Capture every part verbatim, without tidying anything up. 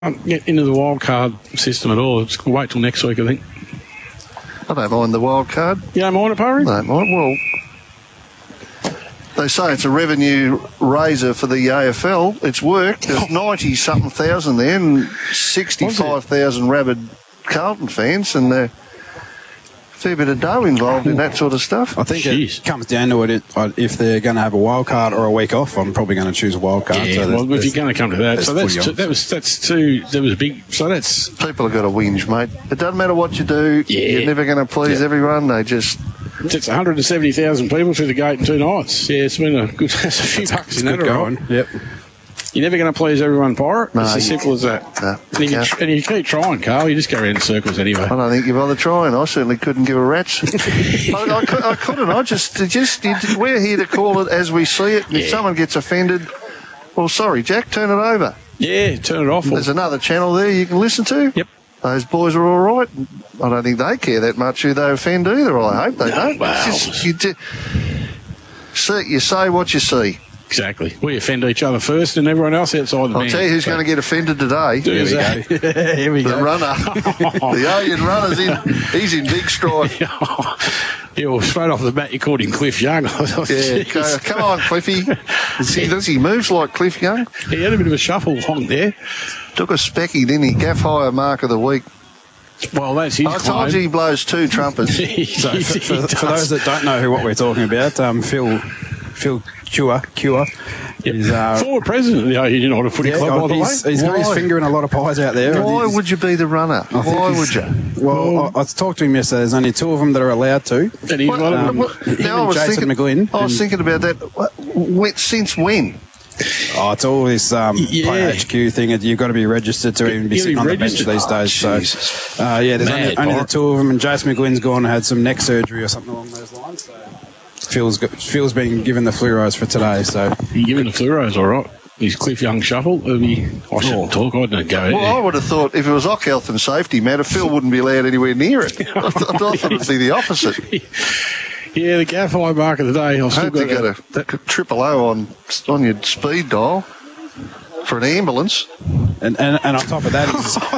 Can't get into the wild card system at all. Just wait till next week, I think. I don't mind the wild card. You don't mind it, Parry? I don't mind. Well, they say it's a revenue raiser for the A F L. It's worked. There's ninety-something thousand there and sixty-five thousand rabid Carlton fans, and they're a fair bit of dough involved in that sort of stuff. I think Jeez. it comes down to it. it if they're going to have a wild card or a week off, I'm probably going to choose a wild card. Yeah, so well, if you're going to come to that, so that's two, that was that's two. That was big. So that's People have got to whinge, mate. It doesn't matter what you do. Yeah. You're never going to please Yeah. everyone. They just it's one hundred seventy thousand people through the gate in two nights. Yeah, it's been a good. That's a few bucks in that, good all right. going. Yep. You're never going to please everyone, Pirate. No, it's as you- simple as that. No, and, you you tr- and you keep trying, Carl. You just go around in circles anyway. I don't think you bother trying. I certainly couldn't give a rat's. I, I, cou- I couldn't. I just, just you, we're here to call it as we see it. And if Yeah. someone gets offended, well, sorry, Jack, turn it over. Yeah, turn it off. There's another channel there you can listen to. Yep. Those boys are all right. I don't think they care that much who they offend either. I hope they No, don't. well. It's just, you, do, see, you say what you see. Exactly. We offend each other first, and everyone else outside the I'll band. tell you who's going to get offended today. Here we go. Here we The go. runner. The Alien runner's in. He's in big stride. Yeah, well, straight off the bat, you called him Cliff Young. Yeah, go, come on, Cliffy. He, does he moves like Cliff Young? He had a bit of a shuffle along there. Took a specky, didn't he? Gaff hire mark of the week. Well, that's his I claim. told you he blows two trumpets. He- So he- for, he for, for does. those that don't know who what we're talking about, um, Phil Phil Cure Cure is uh, Former president of the United United Footy yeah, Club, by the way. he's, he's got his Why? finger in a lot of pies out there. Why He's- would you be the runner? I think Why he's- would you? Well, I, I talked to him yesterday. There's only two of them that are allowed to. And he's What- one of them. what- him now I and was Jason thinking, McGlynn I was and- thinking about that. What, when, since when? Oh, it's all this um, Yeah. Player H Q thing. You've got to be registered to even be You've sitting on the bench registered. these days. So, Jesus. uh, yeah, there's Mad, only, only the Bart. two of them, and Jason McGlynn's gone and had some neck surgery or something along those lines. So, Phil's got, Phil's been given the fluoros for today. So, You give him the fluoros, all right. He's Cliff Young shuffle. It'll be, I shouldn't talk. I don't go. Well, I would have thought if it was Ock Health and Safety matter, Phil wouldn't be allowed anywhere near it. I, th- I thought it'd be the opposite. Yeah, the gaff high mark of the day. I've I still hope you got got that. a triple O on on your speed dial for an ambulance. and, and, and on top of that,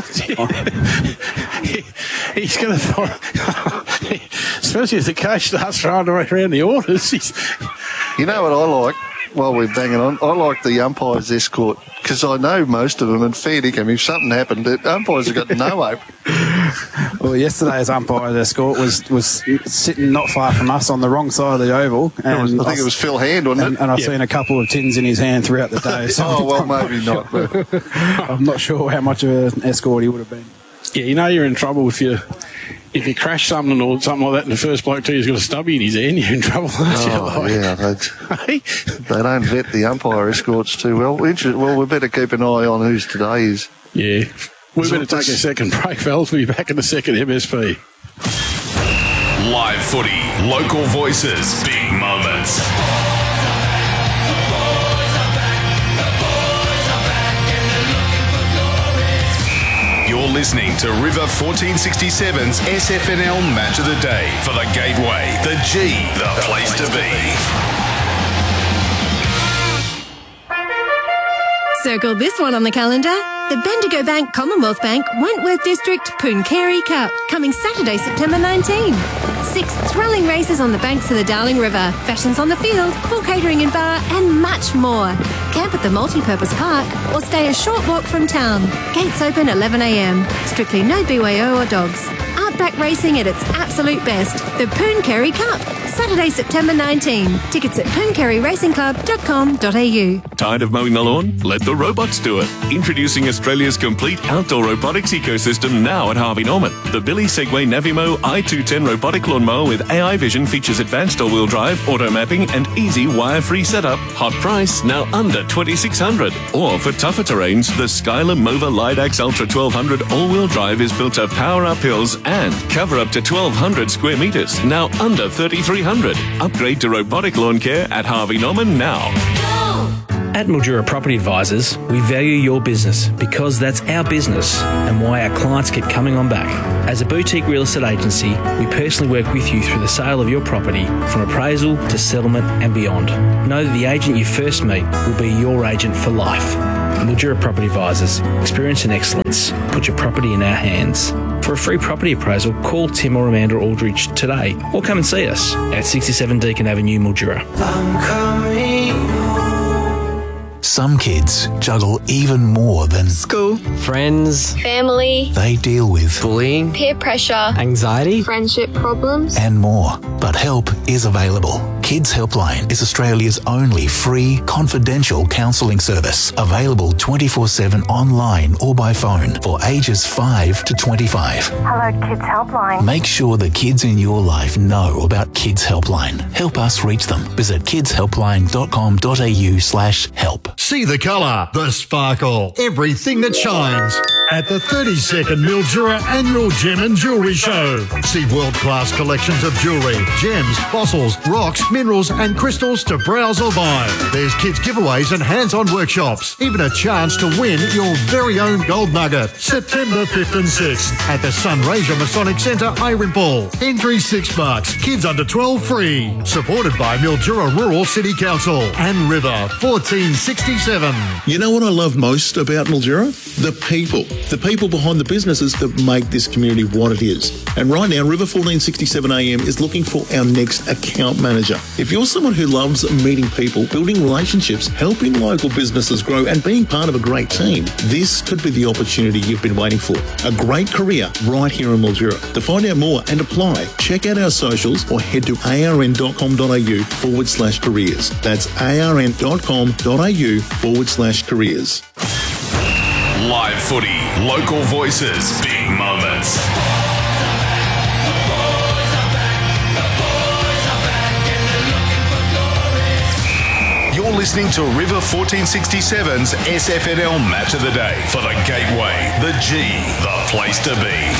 he's, He- he's going to, especially if the coach starts throwing around the orders. He's, You know what I like? While we're banging on, I like the umpires escort because I know most of them, and fair dinkum, if something happened, the umpires have got no hope. well, yesterday's umpire escort was, was sitting not far from us on the wrong side of the oval. And I think it was Phil Hand, wasn't And, it? and I've Yeah. seen a couple of tins in his hand throughout the day. So Oh, well, maybe not. But I'm not sure how much of an escort he would have been. yeah, you know you're in trouble if you if you crash something or something like that, and the first bloke to you's got a stubby in his hand. You're in trouble, aren't you? oh, Like, yeah, they, hey? they don't vet the umpire escorts too well. Inter- Well, we better keep an eye on who's today is. Yeah. We So better take a this- second break, fellas. We'll be back in the second M S P. Live footy, local voices, big moments. You're listening to River fourteen sixty-seven's S F N L Match of the Day for the Gateway, the G, the place to be. Circle this one on the calendar. The Bendigo Bank Commonwealth Bank Wentworth District Pooncarie Cup, coming Saturday, September nineteenth. Six thrilling races on the banks of the Darling River, fashions on the field, full catering and bar, and much more. Camp at the multi-purpose park or stay a short walk from town. Gates open eleven a m. Strictly no B Y O or dogs. Outback racing at its absolute best. The Pooncarie Cup, Saturday, September nineteenth. Tickets at pooncarie racing club dot com dot a u. Tired of mowing the lawn? Let the robots do it. Introducing Australia's complete outdoor robotics ecosystem now at Harvey Norman. The Billy Segway Navimo i two ten robotic lawn mower with A I vision features advanced all-wheel drive, auto mapping, and easy wire-free setup. Hot price, now under twenty-six hundred dollars. Or for tougher terrains, the Skylar Mova Lidax Ultra twelve hundred all-wheel drive is built to power up hills and cover up to twelve hundred square metres, now under thirty-three hundred dollars. Upgrade to robotic lawn care at Harvey Norman now. At Mildura Property Advisors, we value your business because that's our business and why our clients keep coming on back. As a boutique real estate agency, we personally work with you through the sale of your property, from appraisal to settlement and beyond. Know that the agent you first meet will be your agent for life. Mildura Property Advisors. Experience and excellence. Put your property in our hands. For a free property appraisal, call Tim or Amanda Aldridge today or come and see us at sixty-seven Deakin Avenue, Mildura. Some kids juggle even more than school, friends, family. They deal with bullying, peer pressure, anxiety, friendship problems, and more. But help is available. Kids Helpline is Australia's only free, confidential counselling service, available twenty-four seven online or by phone for ages five to twenty-five. Hello, Kids Helpline. Make sure the kids in your life know about Kids Helpline. Help us reach them. Visit kidshelpline.com.au slash help. See the colour, the sparkle, everything that shines at the thirty-second Mildura Annual Gem and Jewellery Show. See world-class collections of jewellery, gems, fossils, rocks, minerals and crystals to browse or buy. There's kids giveaways and hands-on workshops. Even a chance to win your very own gold nugget. September fifth and sixth at the Sunraysia Masonic Centre, Ayrempole. Entry six bucks. Kids under twelve free. Supported by Mildura Rural City Council and River fourteen sixty-seven. You know what I love most about Mildura? The people. The people behind the businesses that make this community what it is. And right now, River fourteen sixty-seven A M is looking for our next account manager. If you're someone who loves meeting people, building relationships, helping local businesses grow and being part of a great team, this could be the opportunity you've been waiting for. A great career right here in Mildura. To find out more and apply, check out our socials or head to arn.com.au forward slash careers. That's arn.com.au forward slash careers. Live footy, local voices, big moments. You're listening to River fourteen sixty-seven's S F N L Match of the Day for the Gateway, the G, the place to be.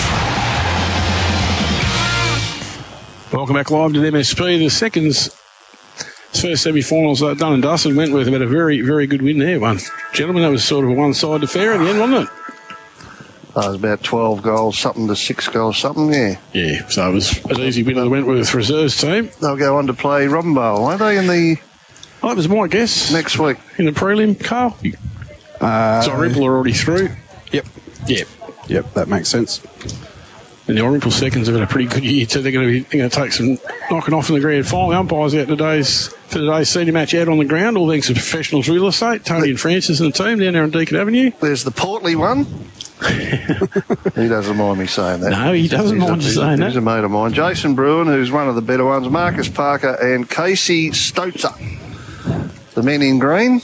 Welcome back live to the M S P. The seconds, first semi-finals uh, done and dusted. Wentworth had a very, very good win there. One gentlemen, that was sort of a one-sided affair in the end, wasn't it? That was about twelve goals, something to six goals, something, yeah. Yeah, so it was an easy win of the Wentworth reserves team. They'll go on to play Robinvale, won't they, in the... Oh, that was my guess. Next week. In the prelim, Carl? Uh, so Orimple are already through? Yep. Yep. Yep, that makes sense. And the Orimple seconds have had a pretty good year too. They're going to be they're going to take some knocking off in the grand final. The umpires out today's for today's senior match out on the ground, all thanks to Professionals Real Estate, Tony and Francis and the team down there on Deakin Avenue. There's the Portly one. He doesn't mind me saying that. No, he doesn't he's mind a, you saying that. He's a mate of mine. Jason Bruin, who's one of the better ones, Marcus Parker and Casey Stotzer, the men in green.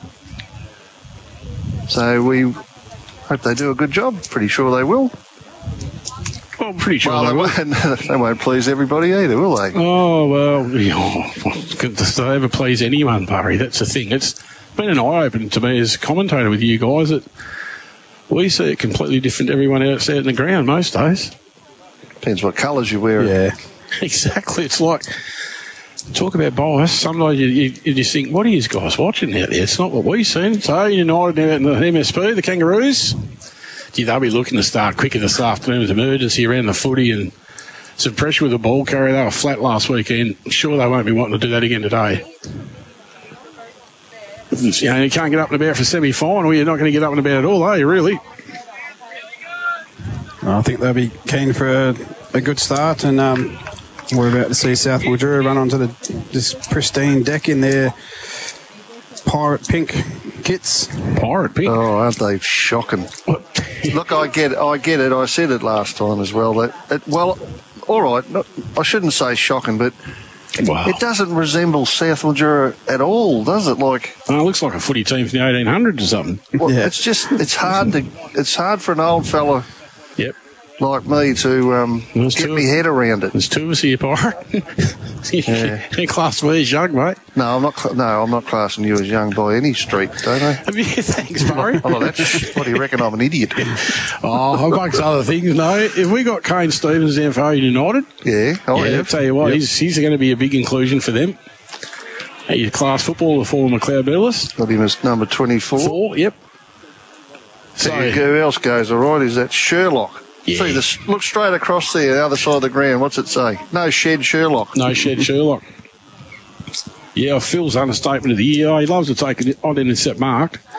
So we hope they do a good job. Pretty sure they will. Well, I'm pretty sure well, they, they, will. won't, they won't please everybody either, will they? Oh, well, oh, does they ever please anyone, Barry? That's the thing. It's been an eye-opener to me as a commentator with you guys that we see it completely different to everyone else out in the ground most days. Depends what colours you wear. Yeah, exactly. It's like, talk about bias. Sometimes you, you, you just think, what are you guys watching out there? It's not what we've seen. So United now out in the M S P, the Kangaroos. Gee, they'll be looking to start quicker this afternoon with emergency around the footy and some pressure with the ball carrier. They were flat last weekend. I'm sure they won't be wanting to do that again today. You know, you can't get up and about for semi-final. You're not going to get up and about at all, are you, really? I think they'll be keen for a, a good start, and um, we're about to see South Mildura run onto the, this pristine deck in their pirate pink kits. Pirate pink? Oh, aren't they shocking? Look, I get it. I get it. I said it last time as well. That it, well, all right. Not, I shouldn't say shocking, but wow. It doesn't resemble South Mildura at all, does it? Like, oh, it looks like a footy team from the eighteen hundreds or something. Well, yeah. It's just it's hard to it's hard for an old fella. Yep. Like me to um, get my head around it. There's two of us here, Pirate. Yeah. You class me as young, mate. No, I'm not. Cl- no, I'm not classing you as young by any street, don't I? Have you? Thanks, Barry. Oh, that's, what do you reckon? I'm an idiot. Oh, amongst other things, no. If we got Kane Stevens down for Owen United, yeah, oh, yeah, yeah. I'll tell you what, yep. he's, he's going to be a big inclusion for them. He's class footballer, former McLeod medalist. Got him as number twenty-four. Four, yep. So who else goes all right? Is that Sherlock? Yeah. See, this, look straight across there, the other side of the ground. What's it say? No shed Sherlock. No shed Sherlock. Yeah, Phil's understatement of the year. Oh, he loves to take it on and set marked.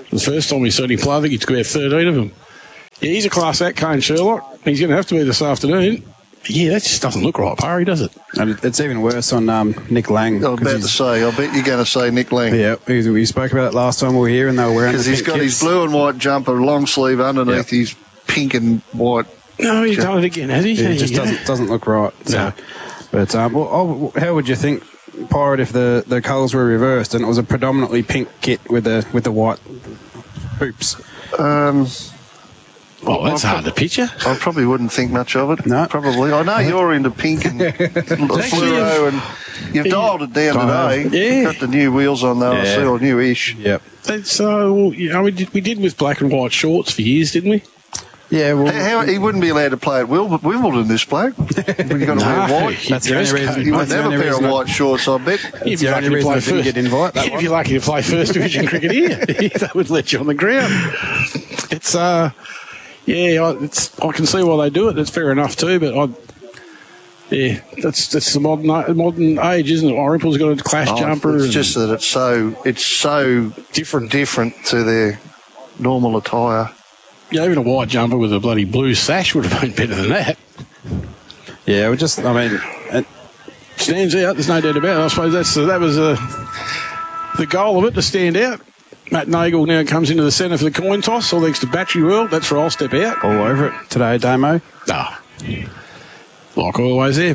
The first time we saw him play, I think he took about thirteen of them. Yeah, he's a class act, Kane Sherlock. He's going to have to be this afternoon. Yeah, that just doesn't look right, Parry, does it? And it's even worse on um, Nick Lang. I was about to say, I bet you're going to say Nick Lang. Yeah, we, we spoke about it last time we were here, and they were wearing the Because he's pink got kits. his blue and white jumper, long sleeve underneath Yep. his pink and white. No, he's done it again, has he? Yeah, There it just you go. doesn't doesn't look right. So. No. But um, well, oh, how would you think, Pirate, if the, the colours were reversed and it was a predominantly pink kit with the with the white hoops? Um, Oh, that's hard to picture. I probably wouldn't think much of it. No. Probably. I know you're into pink and fluoro, and you've dialed it down I today. Yeah. You've got the new wheels on though, I Yeah. see, or new-ish. Yep. That's, uh, well, you know, we did, we did with black and white shorts for years, didn't we? Yeah, well, How, he wouldn't be allowed to play at Wil- Wimbledon, this bloke. You've got to No, wear white. that's the only reason. He that's wouldn't the have a only pair of reason I- white shorts, I bet. If the you're only lucky to reason play I didn't first, get invite, that if one. you're lucky to play first division cricket here, they would let you on the ground. It's uh, yeah, I, it's I can see why they do it. That's fair enough too. But I, yeah, that's that's the modern modern age, isn't it? Orimple's got a clash Oh, jumper. It's and just that it's so it's so different. different to their normal attire. Yeah, even a white jumper with a bloody blue sash would have been better than that. Yeah, we just, I mean, it, Stands out. There's no doubt about it. I suppose that's that was uh, the goal of it, to stand out. Matt Nagel now comes into the centre for the coin toss, all thanks to Battery World. That's where I'll step out. all over it today, Damo. Ah, like always there.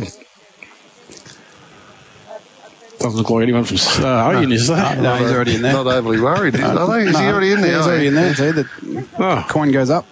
Doesn't look like anyone from uh, Oyen, is that? No, he's already in there. Not overly worried, is, are they? Is he No, already in there? yeah, he's are already they? in there. See, the Oh, coin goes up.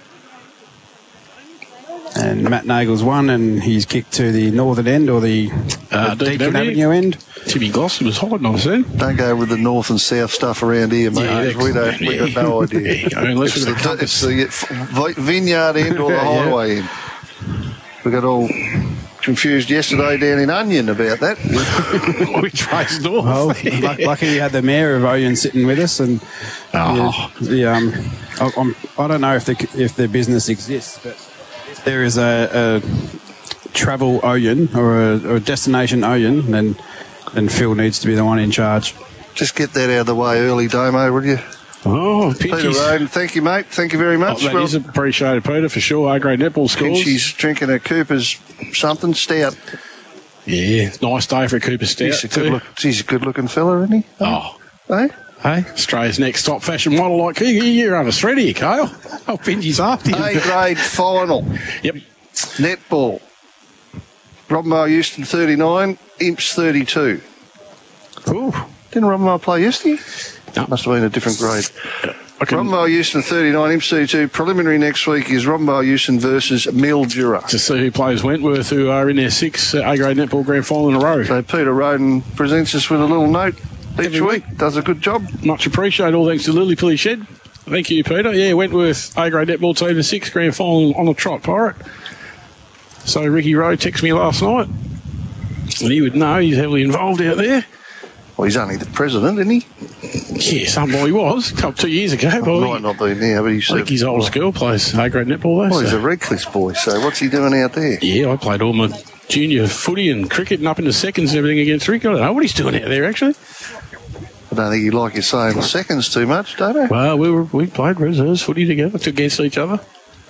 And Matt Nagel's won, and he's kicked to the northern end, or the, Uh, the Deakin Deakin Avenue. Avenue end. Timmy Gloss was hiding, I said. Don't go with the north and south stuff around here, mate. Yeah, we don't. We got no idea. There you go, unless It's we've got a the, it's the f- vineyard end or the Yeah. highway end. We got all confused yesterday down in Onion about that. Which way's north? Well, luck- lucky you had the mayor of Oyen sitting with us, and Oh. yeah, the, um, I, I'm, I don't know if the if the business exists, but there is a, a travel Oyen or a, or a destination Oyen, then then Phil needs to be the one in charge. Just get that out of the way early, Damo, would you? Oh, Peter Pinky's. Roden, thank you, mate. Thank you very Oh, much. that Well, is appreciated, Peter, for sure. A-grade netball scores. Pinchy's drinking a Cooper's something stout. Yeah, nice day for a Cooper Stout, He's a good, too. look, he's a good looking fella, isn't he? Oh, Eh? hey, Australia's next top fashion model like you. You're on a thread here, Kale. Oh, Pinky's after you. A grade final. Yep. Netball. Robbenborough Houston thirty-nine, Imps thirty-two. Ooh. Didn't Robbenborough play yesterday? No. Must have been a different grade. I can, Robbenborough Houston thirty-nine, Imps thirty-two. Preliminary next week is Robbenborough Houston versus Mildura. to see who plays Wentworth, who are in their sixth uh, A-grade netball grand final in a row. So Peter Roden presents us with a little note each Every week. Does a good job. Much appreciated. All thanks to Lily Pilly Shed. Thank you, Peter. Yeah, Wentworth A-grade netball team, the sixth grand final on the trot, Pirate. So Ricky Rowe texted me last night, and he would know he's heavily involved out there. Well, he's only the president, isn't he? Yeah, some boy he was, a couple two years ago. But I Might think, not be now, but he's I think his old school plays A-grade netball though. Well, he's so- a Redcliffe boy, so what's he doing out there? Yeah, I played all my junior footy and cricket and up into seconds and everything against Rick. I don't know what he's doing out there, actually. I don't think you like you saying seconds too much, don't you? Well, we were we played reserves footy together against each other.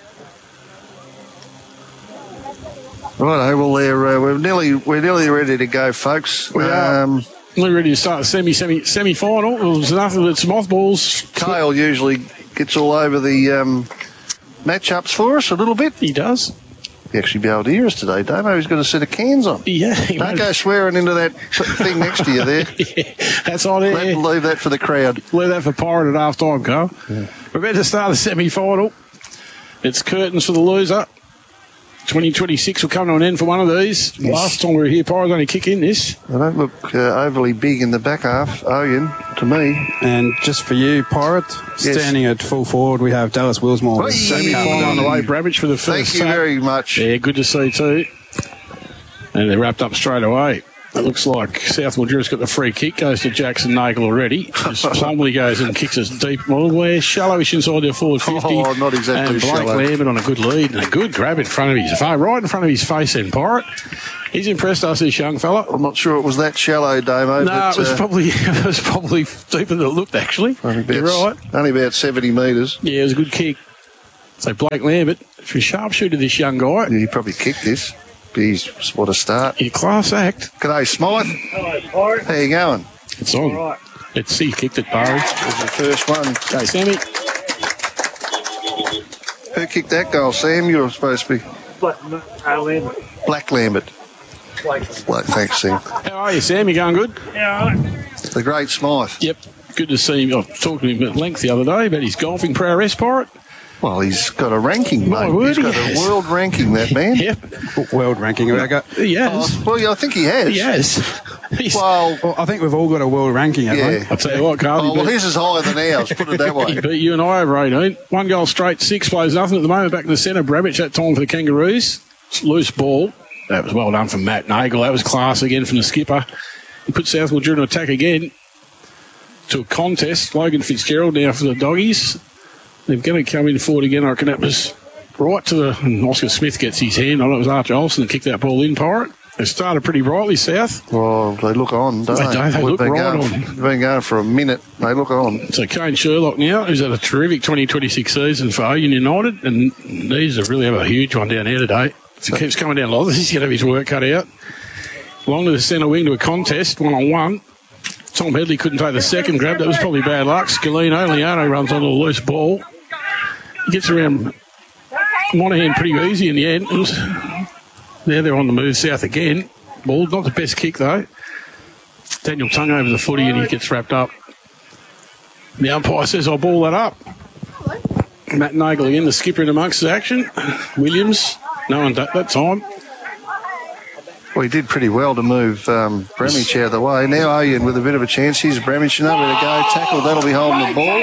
Righto, well, they're, uh, we're nearly we're nearly ready to go, folks. We are. Um, We're ready to start the semi semi semi final. There's nothing but some mothballs. Kale usually gets all over the um, matchups for us a little bit. He does. You actually be able to hear us today, Damo. He's got a set of cans on. Yeah. he Don't might- go swearing into that t- thing next to you there. Yeah, that's on there. Let, leave that for the crowd. Leave that for Pirate at half time, Carl. We're about to start the semi final. It's curtains for the loser. twenty twenty-six will come to an end for one of these. Yes. Last time we were here, Pirate only kick in this. They don't look uh, overly big in the back half, Oyen, to me. And just for you, Pirate, Yes. standing at full forward, we have Dallas Willsmore. Hey! Semi final on the way, Brabbage for the first Thank you set. very much. Yeah, good to see too. And they're wrapped up straight away. It looks like South Mildura's got the free kick, goes to Jackson Nagel already. Just Plumley goes and kicks us deep. Well, we're shallowish inside their forward fifty. Oh, not exactly And Blake shallow. Lambert on a good lead and a good grab in front of his face, right in front of his face then, Pirate. He's impressed us, this young fella. I'm not sure it was that shallow, Damo. No, but, it was uh, probably it was probably deeper than it looked, actually. Only about, You're right. Only about seventy metres. Yeah, it was a good kick. So Blake Lambert, for a sharpshooter, this young guy. Yeah, he probably kicked this. He's what a start. Yeah, class act. G'day, Smythe. Hello, How you going? It's on. All right. Let's see, he kicked it, Barry. This is the first one. Hey, Sammy. Who kicked that goal, Sam? You were supposed to be Black, uh, Lambert. Black Lambert. Blake. Black, thanks, Sam. How are you, Sam? You going good? Yeah, all right. The great Smythe. Yep. Good to see him. I talked to him at length the other day about his golfing prowess, Pirate. Well, he's got a ranking, My mate. word, He's got he a has. world ranking, that man. Yep. World ranking. I got, He has. Oh, well, yeah, I think he has. He has. He's, Well, well, I think we've all got a world ranking, haven't we? yeah. I'll tell you what, Carl. Oh, he well, beat- his is higher than ours, put it that He way. beat you and I over eighteen. One goal straight, six plays nothing at the moment. Back in the centre, Brabbich that time for the Kangaroos. Loose ball. That was well done from Matt Nagel. That was class again from the skipper. He put South Mildura to attack again to a contest. Logan Fitzgerald now for the Doggies. They're going to come in forward again. I reckon that was right to the... And Oscar Smith gets his hand on it. It was Archer Olsen that kicked that ball in, Pirate. They started pretty brightly, South. Well, they look on, don't They they? do, they We've look been right going, on. We've been going for a minute. They look on. So Kane Sherlock now, who's had a terrific twenty twenty-six season for Oyen United, and needs to really have a huge one down here today. If he keeps coming down like this, he's going to have his work cut out. Along to the centre wing to a contest, one-on-one. Tom Headley couldn't take the second grab. That was probably bad luck. Scalino, Leone runs onto a loose ball. He gets around Monaghan pretty easy in the end. It was, there they're on the move south again. Ball, not the best kick though. Daniel Tung over the footy and he gets wrapped up. The umpire says, I'll ball that up. Matt Nagel again, the skipper in amongst the action. Williams, no one at that time. Well, he did pretty well to move um, Bremich out of the way. Now Oyen with a bit of a chance. Here's Bremich, nowhere to go. Tackle, that'll be holding the ball.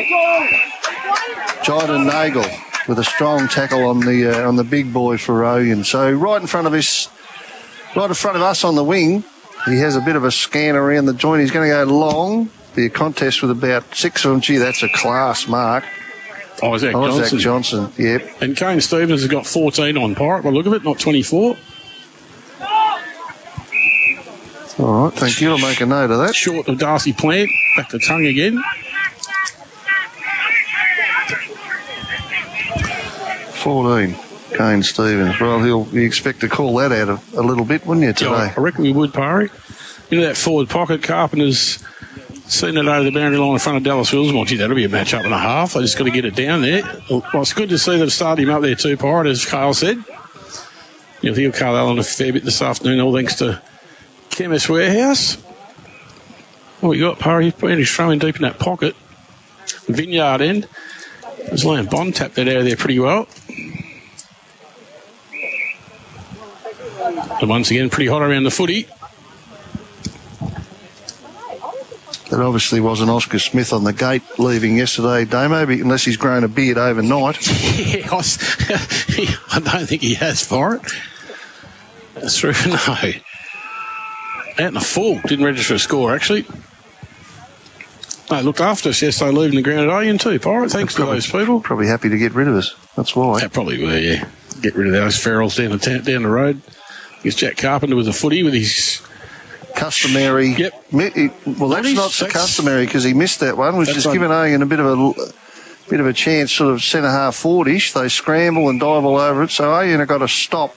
Jyden Nagel with a strong tackle on the uh, on the big boy for Oyen. So right in front of us, right in front of us on the wing, he has a bit of a scan around the joint. He's going to go long. Be a contest with about six of them. Gee, that's a class mark. Isaac Isaac Johnson. Johnson, yep. And Kane Stevens has got fourteen on Pirate, by the look of it, not twenty-four. All right, thank you. I'll make a note of that. Short of Darcy Plant, back to Tongue again. fourteen, Kane Stevens. Well, he'll you expect to call that out a, a little bit, wouldn't you, today? Yeah, I reckon we would, Parry. Into that forward pocket, Carpenter's seen it over the boundary line in front of Dallas Willsmore. Gee, that'll be a match up and a half. They just got to get it down there. Well, it's good to see them start him up there too, Pirate, as Carl said. You'll hear Carl Allen a fair bit this afternoon, all thanks to Chemist Warehouse. What we got, Parry? He's throwing deep in that pocket. Vineyard end. There's Liam Bond tapped that out of there pretty well. And once again, pretty hot around the footy. That obviously wasn't Oscar Smith on the gate leaving yesterday, Damo, unless he's grown a beard overnight. Yeah, I, was, I don't think he has for it. That's true, no. Out in the full, didn't register a score, actually. They looked after us yesterday, leaving the ground at Oyen too, Pirate. Thanks to those people. Probably happy to get rid of us. That's why. They probably were, yeah. Get rid of those ferals down the, ta- down the road. It's Jack Carpenter with a footy with his... Customary. Yep. Mi- he- well, that's Footies, not so that's- customary because he missed that one, which That's has un- given Oyen a bit of a bit of a chance, sort of centre half forward-ish. They scramble and dive all over it, so Oyen have got to stop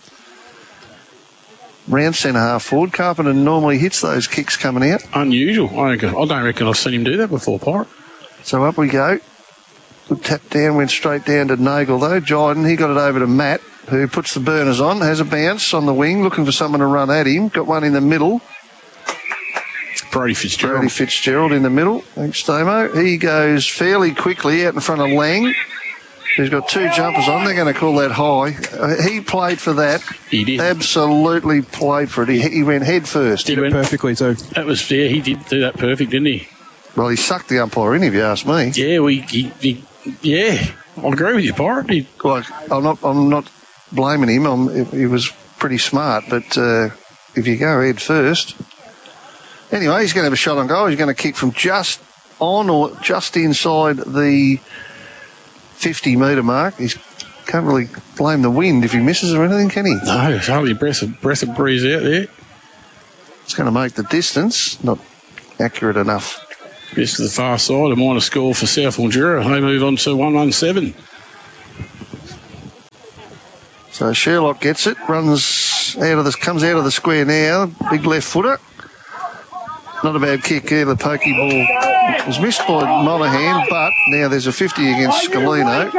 round centre half forward. Carpenter normally hits those kicks coming out. Unusual. I don't, I don't reckon I've seen him do that before, Pirate. So up we go. Good tap down, went straight down to Nagel though. Jyden, he got it over to Matt, who puts the burners on, has a bounce on the wing, looking for someone to run at him. Got one in the middle. Brody Fitzgerald. Brody Fitzgerald in the middle. Thanks, Damo. He goes fairly quickly out in front of Lang. He's got two jumpers on. They're going to call that high. Uh, he played for that. He did. Absolutely played for it. He, he went head first. He went perfectly too. That was, yeah, he did do that perfect, didn't he? Well, he sucked the umpire in, if you ask me. Yeah, we, he, he, yeah, I agree with you, Pirate. He, Like, I'm not, I'm not blaming him. I'm, he was pretty smart, but uh, if you go head first. Anyway, he's going to have a shot on goal. He's going to kick from just on or just inside the fifty metre mark. He can't really blame the wind if he misses or anything, can he? no, it's hardly a breath of, breath of breeze out there. It's going to make the distance. Not accurate enough. Just to the far side, a minor score for South Mildura. They move on to one one seven. So Sherlock gets it, runs out of this, comes out of the square now. Big left footer. Not a bad kick there. The pokey ball was missed by Monaghan, but now there's a fifty against Scalino.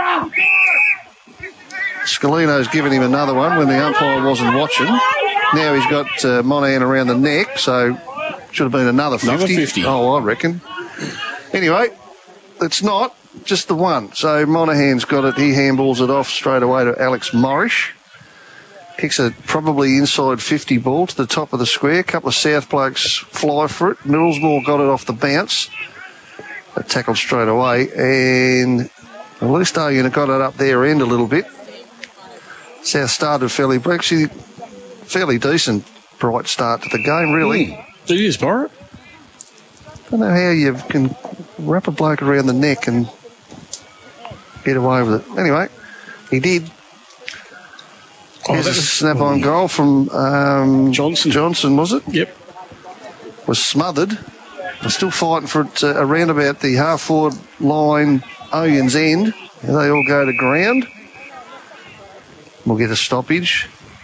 Scalino's given him another one when the umpire wasn't watching. Now he's got uh, Monaghan around the neck, so should have been another fifty. Another fifty. Oh, I reckon. Anyway, it's not, just the one. So Monaghan's got it. He handballs it off straight away to Alex Morrish. Kicks a probably inside fifty ball to the top of the square. A couple of South blokes fly for it. Middlesmore got it off the bounce. They tackled straight away. And at least Owen got it up their end a little bit. South started fairly, actually, fairly decent, bright start to the game, really. Mm. Did you just borrow it? I don't know how you can wrap a bloke around the neck and get away with it. Anyway, he did. Oh, Here's a was, snap-on goal from um, Johnson. Johnson, was it? Yep. Was smothered. They're still fighting for it uh, around about the half-forward line, Owen's end. They all go to ground. We'll get a stoppage.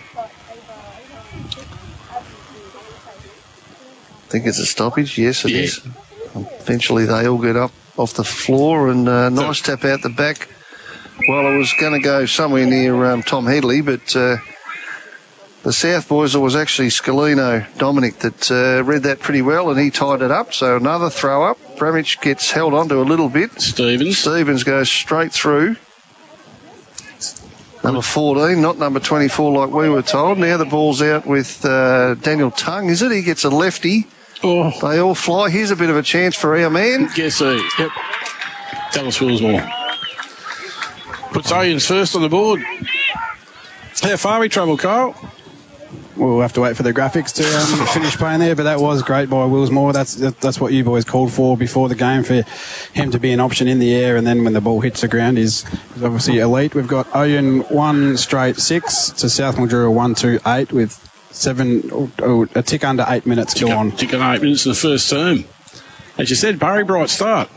I think it's a stoppage. Yes, it yeah. is. Eventually, they all get up off the floor and uh, nice tap out the back. Well, it was going to go somewhere near um, Tom Headley, but uh, the South boys, it was actually Scalino Dominic that uh, read that pretty well, and he tied it up. So another throw up. Bramich gets held onto a little bit. Stevens. Stevens goes straight through. Number fourteen, not number twenty-four like we were told. Now the ball's out with uh, Daniel Tongue, is it? He gets a lefty. Oh. They all fly. Here's a bit of a chance for our man. Guess who? Yep. Dallas Willsmore. Puts Owens first on the board. How far we travel, Kyle? We'll have to wait for the graphics to um, finish playing there, but that was great by Willsmore. That's that's what you boys called for before the game, for him to be an option in the air, and then when the ball hits the ground, he's, he's obviously elite. We've got Owen one straight six to South Mildura one two eight with seven, oh, oh, a tick under eight minutes to go on. Tick under eight minutes in the first term. As you said, Barry Bright start.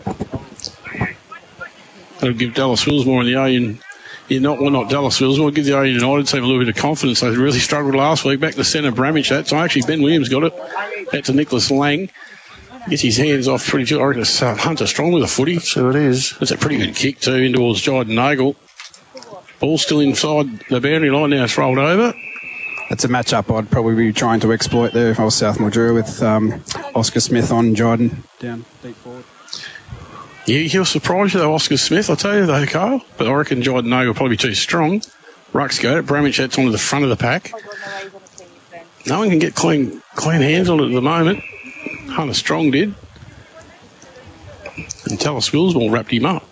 That'll give Dallas Willsmore and the Owen. Yeah, not well, not Dallas Willsmore. We'll give the Owen United team a little bit of confidence. They really struggled last week. Back to centre, Bramich. That's actually Ben Williams got it. Back to Nicholas Lang. Gets his hands off pretty good. I reckon it's uh, Hunter Strong with a footy. So it is. It's a pretty good kick too in towards Jordan Nagel. Ball still inside the boundary line. Now it's rolled over. It's a matchup I'd probably be trying to exploit there if I was South Mildura with um, Oscar Smith on Jordan down deep forward. Yeah, he'll surprise you though, Oscar Smith, I'll tell you though, Carl. But I reckon Jordan Nagel will probably be too strong. Ruck's got it. Bramich that's onto the front of the pack. No one can get clean clean hands on it at the moment. Hunter Strong did. And Dallas Willsmore wrapped him up.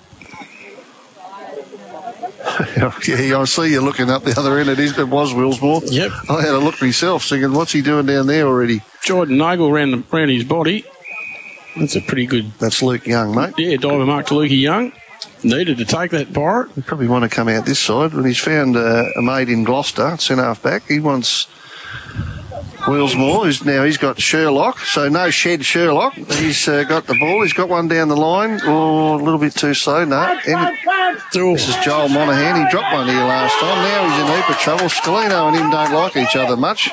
Yeah, I see you looking up the other end. It, is, it was Willsmore. Yep. I had a look myself, thinking, what's he doing down there already? Jordan Nagel ran, ran his body. That's a pretty good... That's Luke Young, mate. Yeah, diver mark to Lukey Young. Needed to take that pirate. He probably want to come out this side. When he's found uh, a mate in Gloucester, centre half back, he wants Willsmore, who's now he's got Sherlock. So no shed Sherlock. He's uh, got the ball. He's got one down the line. Oh, a little bit too slow. No. And this is Joel Monaghan. He dropped one here last time. Now he's in a heap of trouble. Scalino and him don't like each other much.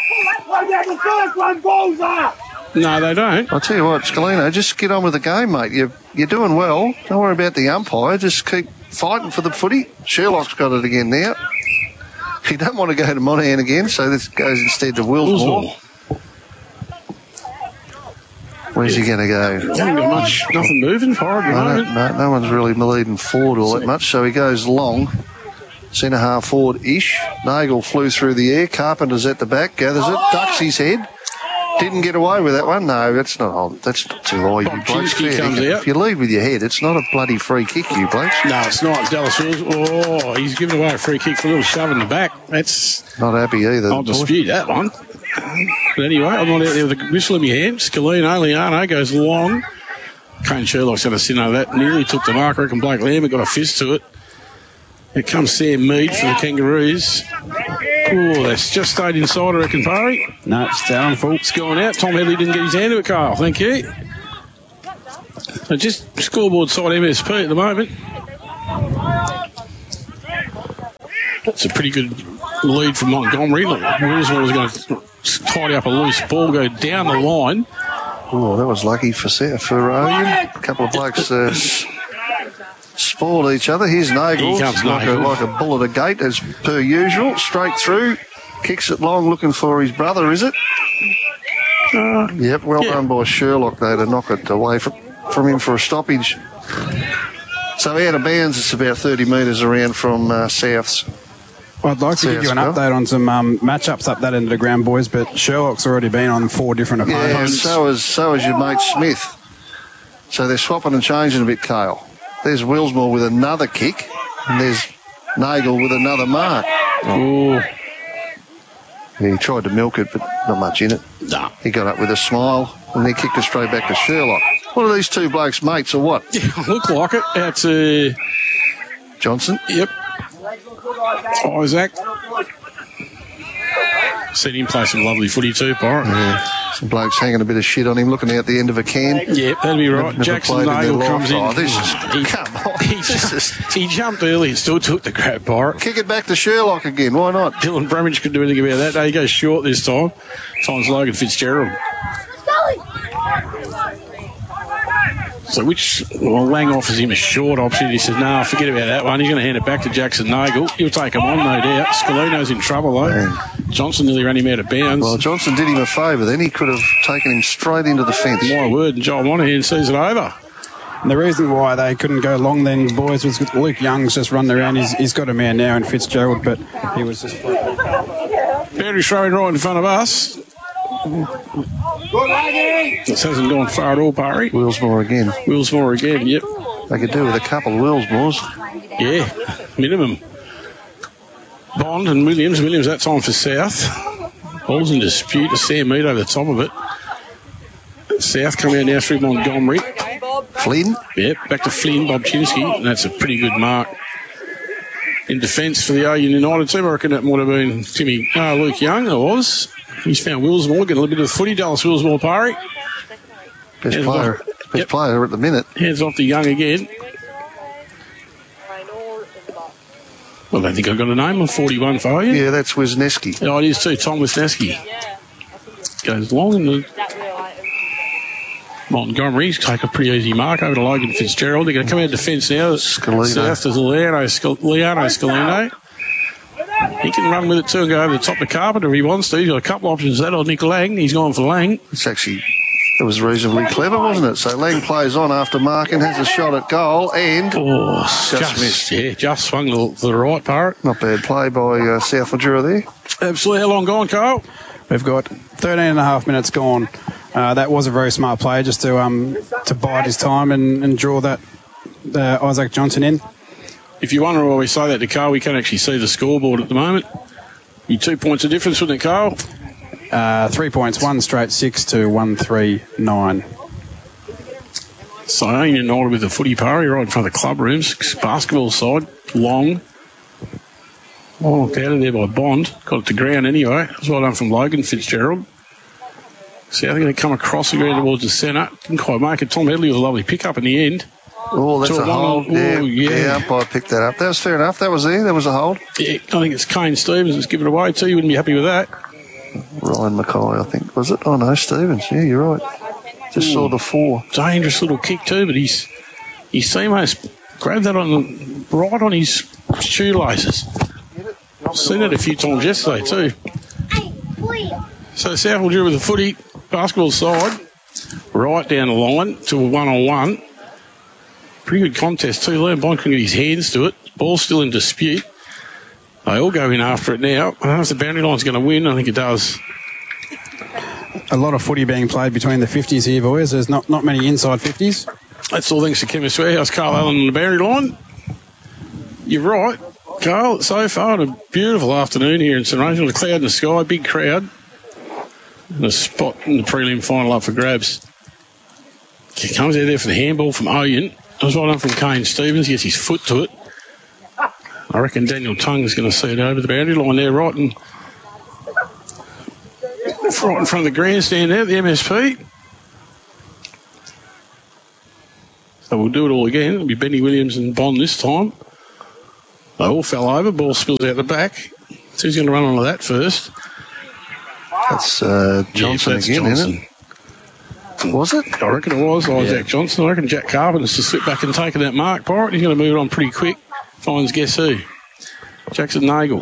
No, they don't. I'll tell you what, Scalino, just get on with the game, mate. You're, you're doing well. Don't worry about the umpire. Just keep fighting for the footy. Sherlock's got it again now. You don't want to go to Monaghan again, so this goes instead to Willsmore. Where's he going to go? He hasn't got much, nothing moving forward at the No, moment. no, no one's really leading forward all that much, so he goes long. Centre half forward-ish. Nagel flew through the air. Carpenter's at the back, gathers it, ducks his head. Didn't get away with that one. No, that's not. Oh, that's not too high. You blokes. Bobchinski comes out. If you lead with your head, it's not a bloody free kick, you blokes. No, it's not. Dallas Wills. Oh, he's given away a free kick for a little shove in the back. That's not happy either. I'll dispute that one. But anyway, I'm not out there with a whistle in my hand. Scalino, Liano goes long. Kane Sherlock's had a sin over that. Nearly took the mark. I reckon Blake Lambert got a fist to it. Here comes Sam Mead for the Kangaroos. Oh, that's just stayed inside, I reckon, Parry. No, it's down full. It's gone out. Tom Headley didn't get his hand to it, Carl. Thank you. So just scoreboard side M S P at the moment. That's a pretty good lead from Montgomery. Wilsmore was going to tidy up a loose ball, go down the line. Oh, that was lucky for for Owen. A couple of blokes uh, spoiled each other. Here's Nagel. Here comes like, a, Nagel. like a bull at a gate, as per usual. Straight through. Kicks it long, looking for his brother, is it? Uh, yep, well yeah. done by Sherlock, though, to knock it away from, from him for a stoppage. So out of bounds, it's about thirty metres around from uh, Souths. I'd like to give you an update on some um, matchups up that end of the ground, boys, but Sherlock's already been on four different Yeah, opponents. so is, so is your mate Smith. So they're swapping and changing a bit, Kale. There's Wilsmore with another kick, and there's Nagel with another mark. Oh. Yeah, he tried to milk it, but not much in it. Nah. He got up with a smile, and then kicked it straight back to Sherlock. What are these two blokes, mates, or what? Yeah, look like it. Out to Johnson. Yep. Isaac. Seen him play some lovely footy too, Pirate. Yeah. Some blokes hanging a bit of shit on him, looking out the end of a can. Yeah, that'd be right. Never, never Jackson played in Nagel their comes in. life. Oh, this is, he, come on. He, just, he jumped early and still took the crap, Pirate. Kick it back to Sherlock again. Why not? Dylan Bramage could do anything about that. No, he goes short this time. Times Logan Fitzgerald. So which, well, Lang offers him a short option. He says, no, nah, forget about that one. He's going to hand it back to Jackson Nagel. He'll take him on, no doubt. Scalino's in trouble, though. Man. Johnson nearly ran him out of bounds. Well, Johnson did him a favour then. He could have taken him straight into the fence. My word, and Joel Monahan sees it over. And the reason why they couldn't go long then, boys, was Luke Young's just run around. He's, he's got a man now in Fitzgerald, but he was just... Boundary throwing right in front of us. This hasn't gone far at all, Parry. Wilsmore again. Wilsmore again, yep. They could do with a couple of Wilsmores. Yeah, minimum. Bond and Williams. Williams that time for South. Ball's in dispute. A Sam Mead over the top of it. South coming out now through Montgomery. Flynn. Yep, back to Flynn, Bob Chinsky. And that's a pretty good mark. In defence for the Owen United team, I reckon that might have been Timmy, uh, Luke Young, it was. He's found Wilsmore, getting a little bit of the footy. Dallas Wilsmore, Parry. Best Hands player, off. best Yep. player at the minute. Hands off to Young again. Well, I don't think I've got a name on forty-one for you. Yeah, that's Wisniewski. Oh, it is too. Tom Wisniewski. Goes long in the... Montgomery's take a pretty easy mark over to Logan Fitzgerald. They're going to come out of defence now. Scalino. South to Leano, Scal- Leano Scalino. He can run with it too and go over the top of Carpenter if he wants to. He's got a couple options there. Or Nick Lang. He's gone for Lang. It's actually, it was reasonably clever, wasn't it? So Lang plays on after marking, has a shot at goal, and oh, just, just missed. Yeah, just swung to, to the right, Parrot. Not bad play by uh, South Mildura there. Absolutely. How long gone, Carl? We've got thirteen and a half minutes gone. Uh, that was a very smart play just to um to bide his time and, and draw that uh, Isaac Johnson in. If you wonder why we say that to Carl, we can't actually see the scoreboard at the moment. You two points of difference, wouldn't it, Carl? Uh, three points, one straight six to one three nine. So Owen United with the footy, Parry right in front of the club rooms. Basketball side, long. Oh, out of there by Bond. Got it to ground anyway. That's well done from Logan Fitzgerald. See, I think they come across the ground towards the centre. Didn't quite make it. Tom Headley with a lovely pick-up in the end. Oh, that's To a a hold. one- Yeah, oh, yeah. yeah, umpire picked that up. That was fair enough. That was there. That was a hold. Yeah, I think it's Kane Stevens that's given it away too. You wouldn't be happy with that. Ryan Mackay, I think, was it? Oh, no, Stevens. Yeah, you're right. Just saw the four. Dangerous little kick too, but he's he's almost grabbed that on the, right on his shoelaces. Seen it a few times yesterday too. So South Mildura with the footy, basketball side, right down the line to a one-on-one. Pretty good contest too. Liam Bond can get his hands to it. Ball's still in dispute. They all go in after it now. I don't know if the boundary line's going to win. I think it does. A lot of footy being played between the fifties here, boys. There's not, not many inside fifties. That's all thanks to Chemist Warehouse. Carl Allen on the boundary line. You're right, Carl. So far, a beautiful afternoon here in St Rachel. A cloud in the sky, big crowd. And a spot in the prelim final up for grabs. He comes out there for the handball from Oyen. That was well done from Kane Stevens. He gets his foot to it. I reckon Daniel Tongue is going to see it over the boundary line there, right in, right in front of the grandstand there, the M S P. So we'll do it all again. It'll be Benny Williams and Bond this time. They all fell over. Ball spills out the back. So who's going to run onto that first? That's uh, Johnson yeah, that's again, Johnson. isn't it? Was it? I reckon it was Isaac Yeah. Johnson. I reckon Jack Carpenter's to slip back and take that mark. Pirate, he's going to move it on pretty quick. Finds guess who? Jackson Nagel.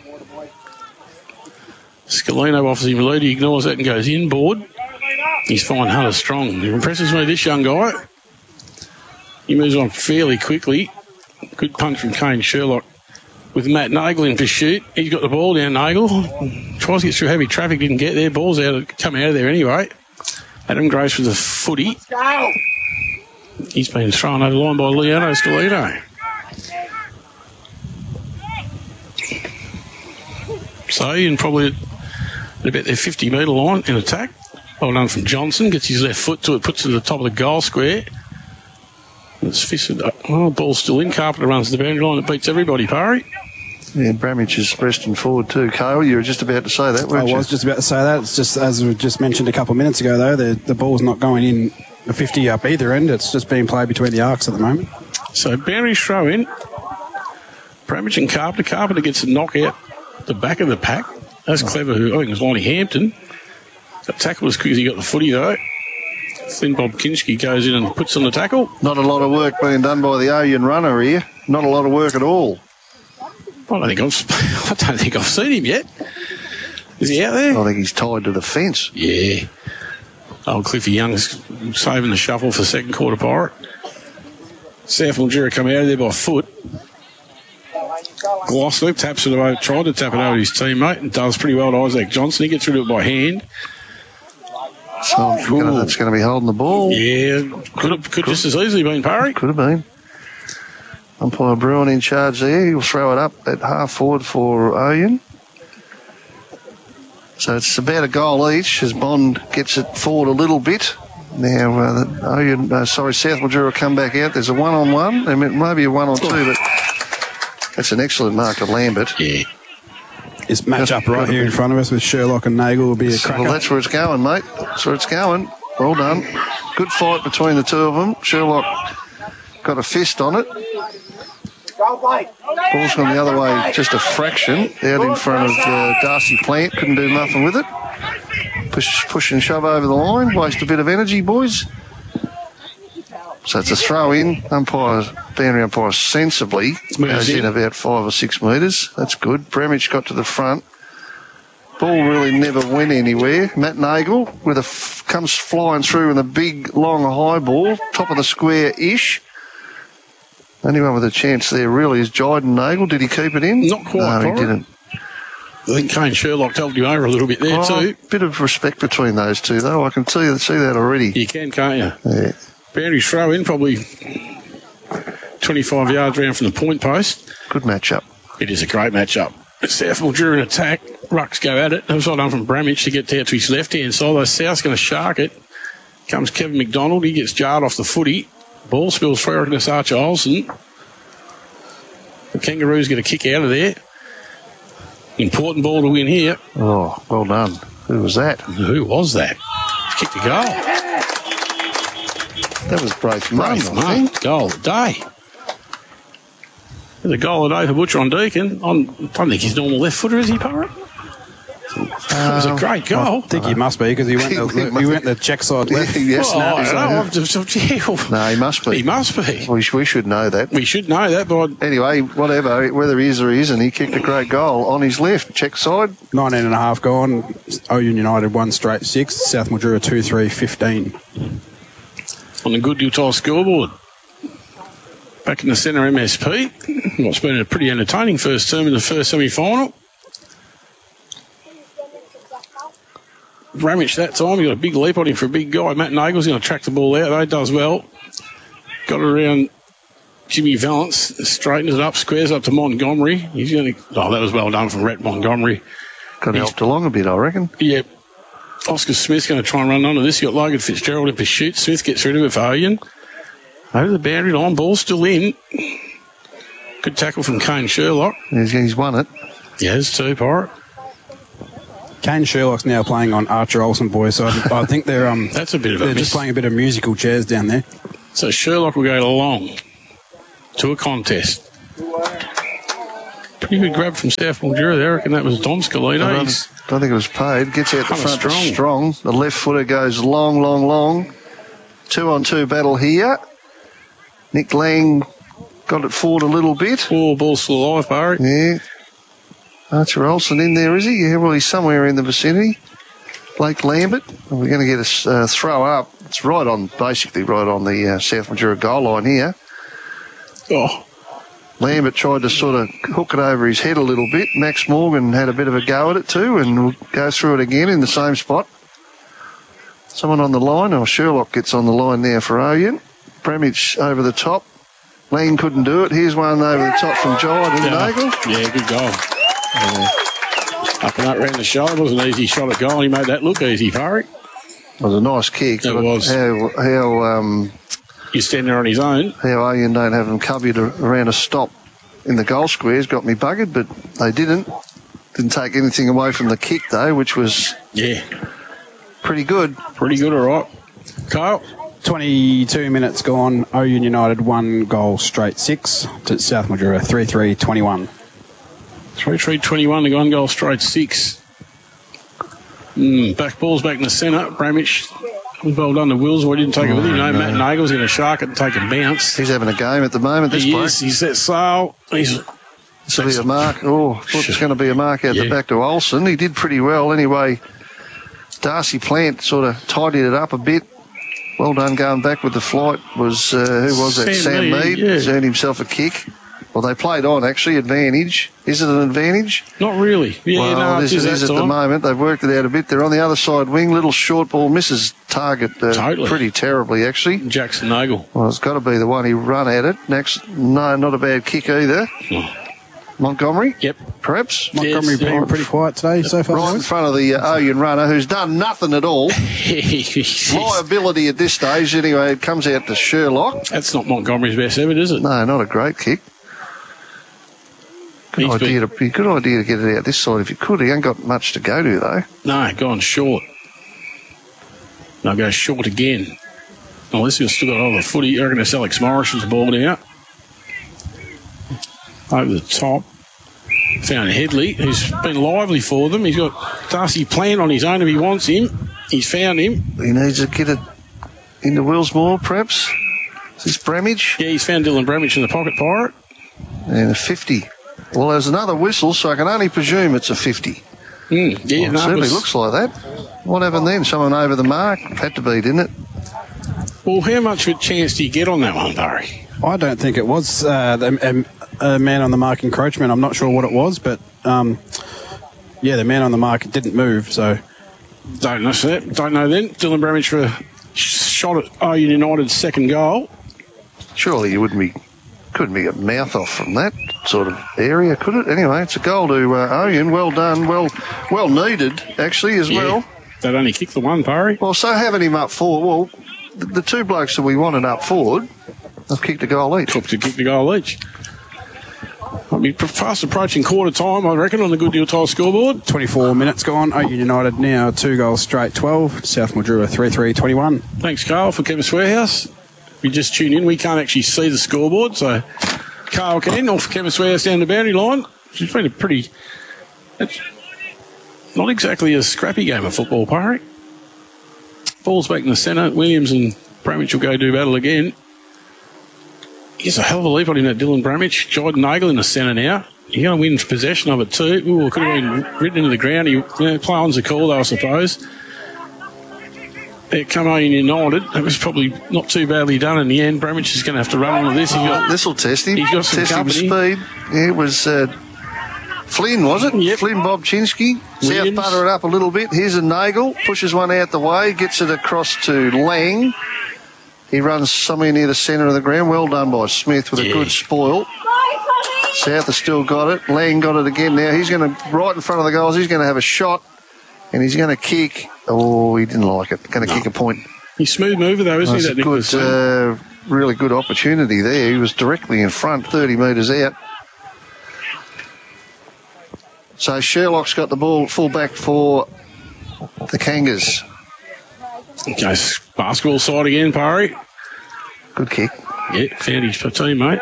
Scalino offers him a lead. He ignores that and goes inboard. He's fine Hunter strong. It impresses me, this young guy. He moves on fairly quickly. Good punch from Kane Sherlock with Matt Nagel in pursuit. He's got the ball down, Nagel. Tries to get through heavy traffic, didn't get there. Ball's out, come out of there anyway. Adam Grace with a footy. He's been thrown over the line by Leonardo Scalino. So, and probably at about their fifty metre line in attack. Well done from Johnson. Gets his left foot to it, puts it at the top of the goal square. It's fisted up. Oh, ball's still in. Carpenter runs the boundary line. It beats everybody, Parry. Yeah, Bramage is resting forward too. Kyle, you were just about to say that, I weren't you? was just about to say that. It's just, as we just mentioned a couple of minutes ago, though, the, the ball's not going in a fifty up either end. It's just being played between the arcs at the moment. So, boundary throw in. Bramage and Carpenter. Carpenter gets a knock out the back of the pack. That's clever. Who I think it was Lonnie Hampton. That tackle was quick as he got the footy, though. Then Bob Kinski goes in and puts on the tackle. Not a lot of work being done by the Oyen runner here. Not a lot of work at all. I don't think I've, I don't think I've seen him yet. Is he out there? I think he's tied to the fence. Yeah. Old Cliffy Young's saving the shuffle for second quarter, Pirate. South Mildura come out of there by foot. Gloucester taps it over, tried to tap it over to his teammate and does pretty well to Isaac Johnson. He gets rid of it by hand. So I'm gonna, that's going to be holding the ball. Yeah, could have could just as easily been Parry. Could have been. Umpire Bruin in charge there. He'll throw it up at half forward for Oyen. So it's about a goal each as Bond gets it forward a little bit. Now, uh, the Oyen, uh, sorry, South Mildura come back out. There's a one-on-one. I mean, maybe a one-on-two, but that's an excellent mark to Lambert. Yeah. This match up right here in front of us with Sherlock and Nagel will be a cracker. Well, that's where it's going, mate. That's where it's going. Well done. Good fight between the two of them. Sherlock got a fist on it. Ball's gone the other way just a fraction. Out in front of uh, Darcy Plant. Couldn't do nothing with it. Push, push and shove over the line. Waste a bit of energy, boys. So it's a throw in. Umpire, boundary umpire sensibly goes in about five or six metres. That's good. Bramage got to the front. Ball really never went anywhere. Matt Nagel with a f- comes flying through in a big, long, high ball, top of the square-ish. Only one with a chance there really is Jyden Nagel. Did he keep it in? Not quite. No, he Pirate. didn't. I think Kane Sherlock helped you over a little bit there Oh, too. Bit of respect between those two, though. I can see, see that already. You can, can't you? Yeah. Boundary throw in, probably twenty-five yards round from the point post. Good matchup. It is a great matchup. South Mildura in attack. Rucks go at it. That was all done from Bramage to get out to his left-hand side. Though South's going to shark it. Comes Kevin McDonald. He gets jarred off the footy. Ball spills through. I reckon it's Archer Olsen. The Kangaroos get a kick out of there. Important ball to win here. Oh, well done. Who was that? Who was that? Kicked a goal. That was Braith Munn, Braith I Munn. think. Goal of the day. There's a goal of the day for Butcher on Deacon. I'm, I don't think he's normal left footer, is he, Pirate? It was a great goal. I think he must be because he went the, he went the check side left. Yes, Oh, no, I he's don't know. not. I've just- yeah, No, he must be. He must be. We, sh- we should know that. We should know that, but Anyway, whatever, whether he is or he isn't, he kicked a great goal on his left, check side. nineteen and a half gone. Oyen United one straight six. South Mildura two three fifteen. on the Good Utah scoreboard. Back in the centre, M S P. What's been a pretty entertaining first term in the first semi-final. Ramage that time, he got a big leap on him for a big guy. Matt Nagel's going to track the ball out, though. Does well. Got it around Jimmy Valance, straightens it up, squares up to Montgomery. He's going to. Oh, that was well done from Rhett Montgomery. Got helped along a bit, I reckon. Yeah. Oscar Smith's going to try and run onto this. You got Logan Fitzgerald in pursuit. Smith gets rid of it for Oyen. Over the boundary line, ball still in. Good tackle from Kane Sherlock. He's, he's won it. Yeah, there's two, Pirate. Kane Sherlock's now playing on Archer Olsen boys, so I, I think they're um That's a bit of a they're miss. just playing a bit of musical chairs down there. So Sherlock will go long to a contest. Pretty good grab from South Mildura there. I reckon that was Don I Scalino. don't, He's don't think it was paid. Gets out the Kinda front strong. strong. strong. The left footer goes long, long, long. Two on two battle here. Nick Lang got it forward a little bit. Four balls still alive, Barry. Yeah. Archer Olsen in there, is he? Yeah, well, he's somewhere in the vicinity. Blake Lambert. We're going to get a uh, throw up. It's right on, basically right on the uh, South Mildura goal line here. Oh, Lambert tried to sort of hook it over his head a little bit. Max Morgan had a bit of a go at it too, and we'll go through it again in the same spot. Someone on the line, or Sherlock gets on the line now for Oyen. Bramage over the top. Lang couldn't do it. Here's one over the top from Giant and yeah. Nagel. Yeah, good goal. Yeah. Up and up round the shoulder. It was an easy shot at goal. He made that look easy, Barry. It was a nice kick. It but was. How, how, um, He's standing there on his own. how Oyen don't have him covered around a stop in the goal squares got me buggered, but they didn't. Didn't take anything away from the kick, though, which was Yeah, pretty good. pretty good, all right. Kyle? twenty-two minutes gone. Oyen United one goal straight six to South Mildura three three twenty-one. three three twenty-one to go on goal straight six. Mm, back ball's back in the centre. Bramich was well done to Wills. We didn't take it with him. You know, no. Matt Nagel's going to shark it and take a bounce. He's having a game at the moment, this He bloke. is. He's set sail. He's This will be a mark. Oh, I thought it's going to be a mark out Yeah. the back to Olsen. He did pretty well anyway. Darcy Plant sort of tidied it up a bit. Well done going back with the flight. Was uh, who was that? Sam Sam Mead, Mead. yeah. He's earned himself a kick. Well, they played on actually. Advantage. Is it an advantage? not really. Yeah, well, no, it it is, is it is that at the time. moment. They've worked it out a bit. They're on the other side wing. Little short ball misses target uh, Totally. pretty terribly actually. Jackson Nagel. Well, it's got to be the one he run at it. Next, no, not a bad kick either. Montgomery, Yep. perhaps. Montgomery Yes, being yeah. pretty quiet today so far. Right in boys. front of the uh, Oyen runner, who's done nothing at all. Liability at this stage, anyway. It comes out to Sherlock. That's not Montgomery's best effort, is it? No, not a great kick. Good He's idea, been- to, good idea to get it out this side if you could. He ain't got much to go to, though. No, gone short. No, go short again. Unless he's still got all the footy. I reckon it's Alex Morrison's ball out. Over the top. Found Headley, who's been lively for them. He's got Darcy Plant on his own if he wants him. He's found him. He needs to get it into Willsmore, perhaps. Is this Bramage? Yeah, he's found Dylan Bramage in the pocket pirate. And a fifty. Well, there's another whistle, so I can only presume it's a fifty. Mm, yeah, Well, it no, it certainly was- looks like that. What happened then? Someone over the mark? Had to be, didn't it? Well, how much of a chance do you get on that one, Barry? I don't think it was uh, the, a, a man on the mark encroachment. I'm not sure what it was, but um, yeah, the man on the mark didn't move. So Don't know that. Don't know then. Dylan Bramage for a shot at Oyen United's second goal. Surely you wouldn't be, couldn't be a mouth off from that sort of area, could it? Anyway, it's a goal to uh, Oyen. Well done. Well, well needed actually as Yeah. well. They'd only kicked the one, Barry. Well, so having him up forward. Well, the, the two blokes that we wanted up forward, they've kicked a goal each. Took to kick the goal each. I'll be fast approaching quarter time, I reckon, on the Good Deal Tile scoreboard. twenty-four minutes gone. Oyen United now two goals straight, twelve. South Mildura three three twenty-one. Thanks, Carl, for Chemist Warehouse. If you just tune in, we can't actually see the scoreboard, so Carl can, off Chemist Warehouse down the boundary line. It's been a pretty... It's not exactly a scrappy game of football, Parry. Ball's back in the centre. Williams and Bramage will go do battle again. He's a hell of a leap on him, that Dylan Bramage. Jordan Nagel in the centre now. You're going to win possession of it too. Ooh, it could have been written into the ground. He, you know, play on's a call, though, I suppose. There come Oyen United. That was probably not too badly done in the end. Bramage is going to have to run onto this. He got, This will test him. He's got some test him company. speed. Yeah, it was uh, Flynn, was it? Yep. Flynn Bobchinski. South Williams. butter it up a little bit. Here's a Nagel. Pushes one out the way. Gets it across to Lang. He runs somewhere near the centre of the ground. Well done by Smith with a Yeah. good spoil. South has still got it. Lang got it again now. He's going to, right in front of the goals, he's going to have a shot. And he's going to kick. Oh, he didn't like it. Going to kick a point. he's smooth mover, though, isn't That's he, a that Nicholas? good, uh, really good opportunity there. He was directly in front, thirty metres out. So Sherlock's got the ball full back for the Kangas. Okay, basketball side again, Parry. Good kick. Yeah, found his teammate.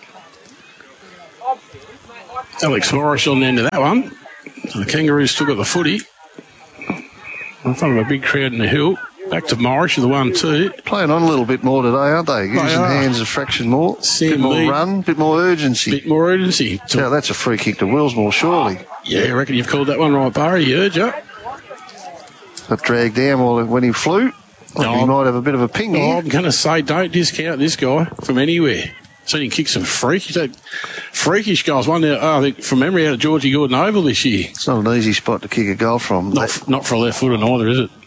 Alex Morris on the end of that one. The Kangaroos still got the footy. In front of a big crowd in the hill. Back to Morris with the one two. Playing on a little bit more today, aren't they? Using They are. hands a fraction more. Sam bit more Mead. run, bit more urgency. Bit more urgency. Yeah, that's a free kick to Willsmore, surely. Yeah, I reckon you've called that one right, Barry. You heard you. Got dragged down while when he flew. No, he might have a bit of a ping Oh, here. I'm going to say don't discount this guy from anywhere. Seen him kick some freakish, freakish goals. One there, oh, I think from memory out of Georgie Gordon Oval this year. It's not an easy spot to kick a goal from. Not, f- not for a left footer neither, is it?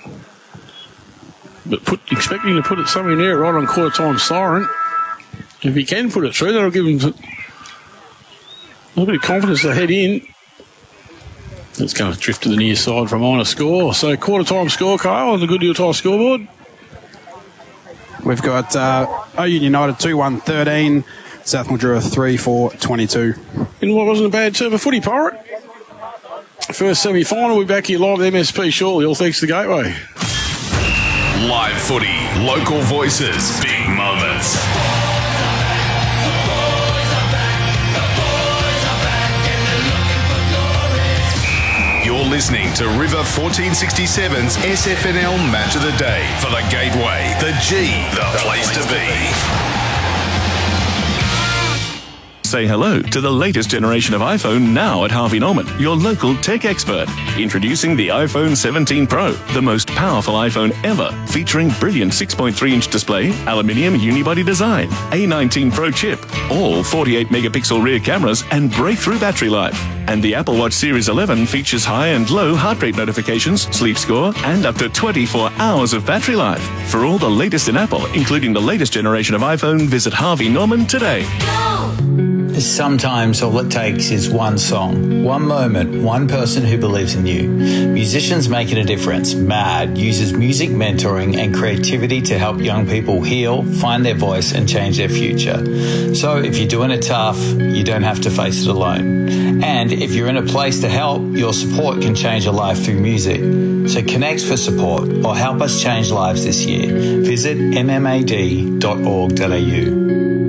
But put, expecting to put it somewhere near it, right on quarter time siren. If he can put it through, that'll give him a little bit of confidence to head in. It's going to drift to the near side from on a score. So quarter time score, Kyle, on the Goodyear Tire scoreboard. We've got uh, Oyen United two one thirteen, South Mildura three four twenty-two. In what wasn't a bad term of footy, Pirate. First semi-final, we're back here live with M S P shortly, all thanks to the Gateway. Live footy, local voices, big moments. You're listening to River fourteen sixty-seven's S F N L Match of the Day for the Gateway, the G, the place to be. Say hello to the latest generation of iPhone now at Harvey Norman, your local tech expert. Introducing the iPhone seventeen Pro, the most powerful iPhone ever, featuring brilliant six point three inch display, aluminium unibody design, A nineteen Pro chip, all forty-eight megapixel rear cameras, and breakthrough battery life. And the Apple Watch Series eleven features high and low heart rate notifications, sleep score, and up to twenty-four hours of battery life. For all the latest in Apple, including the latest generation of iPhone, visit Harvey Norman today. Sometimes all it takes is one song, one moment, one person who believes in you. Musicians Making a Difference, MAD, uses music mentoring and creativity to help young people heal, find their voice and change their future. So if you're doing it tough, you don't have to face it alone. And if you're in a place to help, your support can change a life through music. So connect for support or help us change lives this year. Visit m m a d dot org dot a u.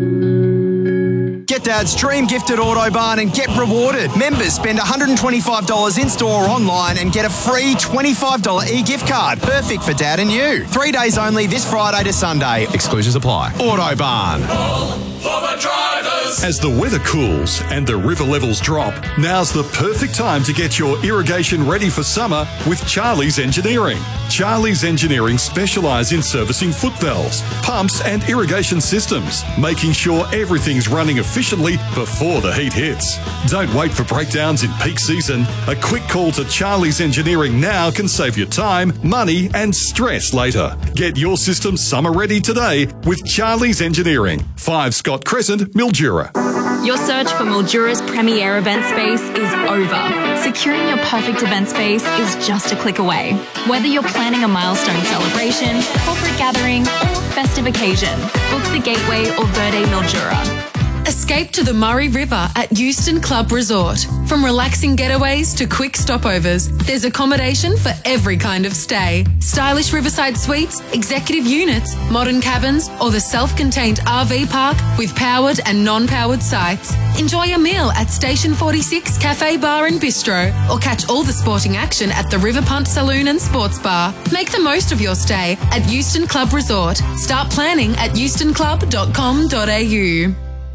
Get Dad's Dream Gifted Autobarn and get rewarded. Members spend one hundred twenty-five dollars in-store or online and get a free twenty-five dollars e-gift card. Perfect for Dad and you. Three days only this Friday to Sunday. Exclusions apply. Autobarn. For the drivers. As the weather cools and the river levels drop, now's the perfect time to get your irrigation ready for summer with Charlie's Engineering. Charlie's Engineering specialise in servicing foot valves, pumps and irrigation systems, making sure everything's running efficiently before the heat hits. Don't wait for breakdowns in peak season. A quick call to Charlie's Engineering now can save you time, money and stress later. Get your system summer ready today with Charlie's Engineering. five Scott Crescent, Mildura. Your search for Mildura's premier event space is over. Securing your perfect event space is just a click away. Whether you're planning a milestone celebration, corporate gathering, or festive occasion, book the Gateway or Verde Mildura. Escape to the Murray River at Euston Club Resort. From relaxing getaways to quick stopovers, there's accommodation for every kind of stay. Stylish riverside suites, executive units, modern cabins, or the self-contained R V park with powered and non-powered sites. Enjoy a meal at Station forty-six Cafe Bar and Bistro, or catch all the sporting action at the River Punt Saloon and Sports Bar. Make the most of your stay at Euston Club Resort. Start planning at euston club dot com dot a u.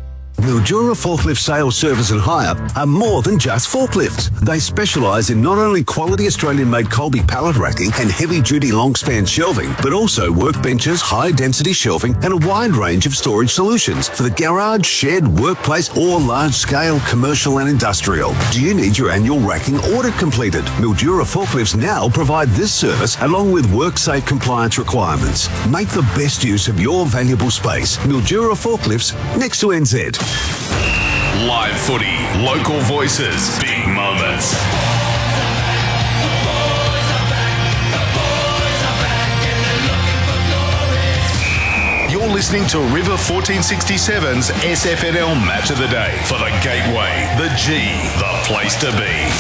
Mildura Forklift Sales, Service and Hire are more than just forklifts. They specialise in not only quality Australian-made Colby pallet racking and heavy-duty long-span shelving, but also workbenches, high-density shelving and a wide range of storage solutions for the garage, shed, workplace or large-scale commercial and industrial. Do you need your annual racking audit completed? Mildura Forklifts now provide this service along with WorkSafe compliance requirements. Make the best use of your valuable space. Mildura Forklifts, next to N Z. Live footy, local voices, big moments. You're listening to River fourteen sixty-seven's S F N L Match of the Day for the Gateway, the G, the place to be.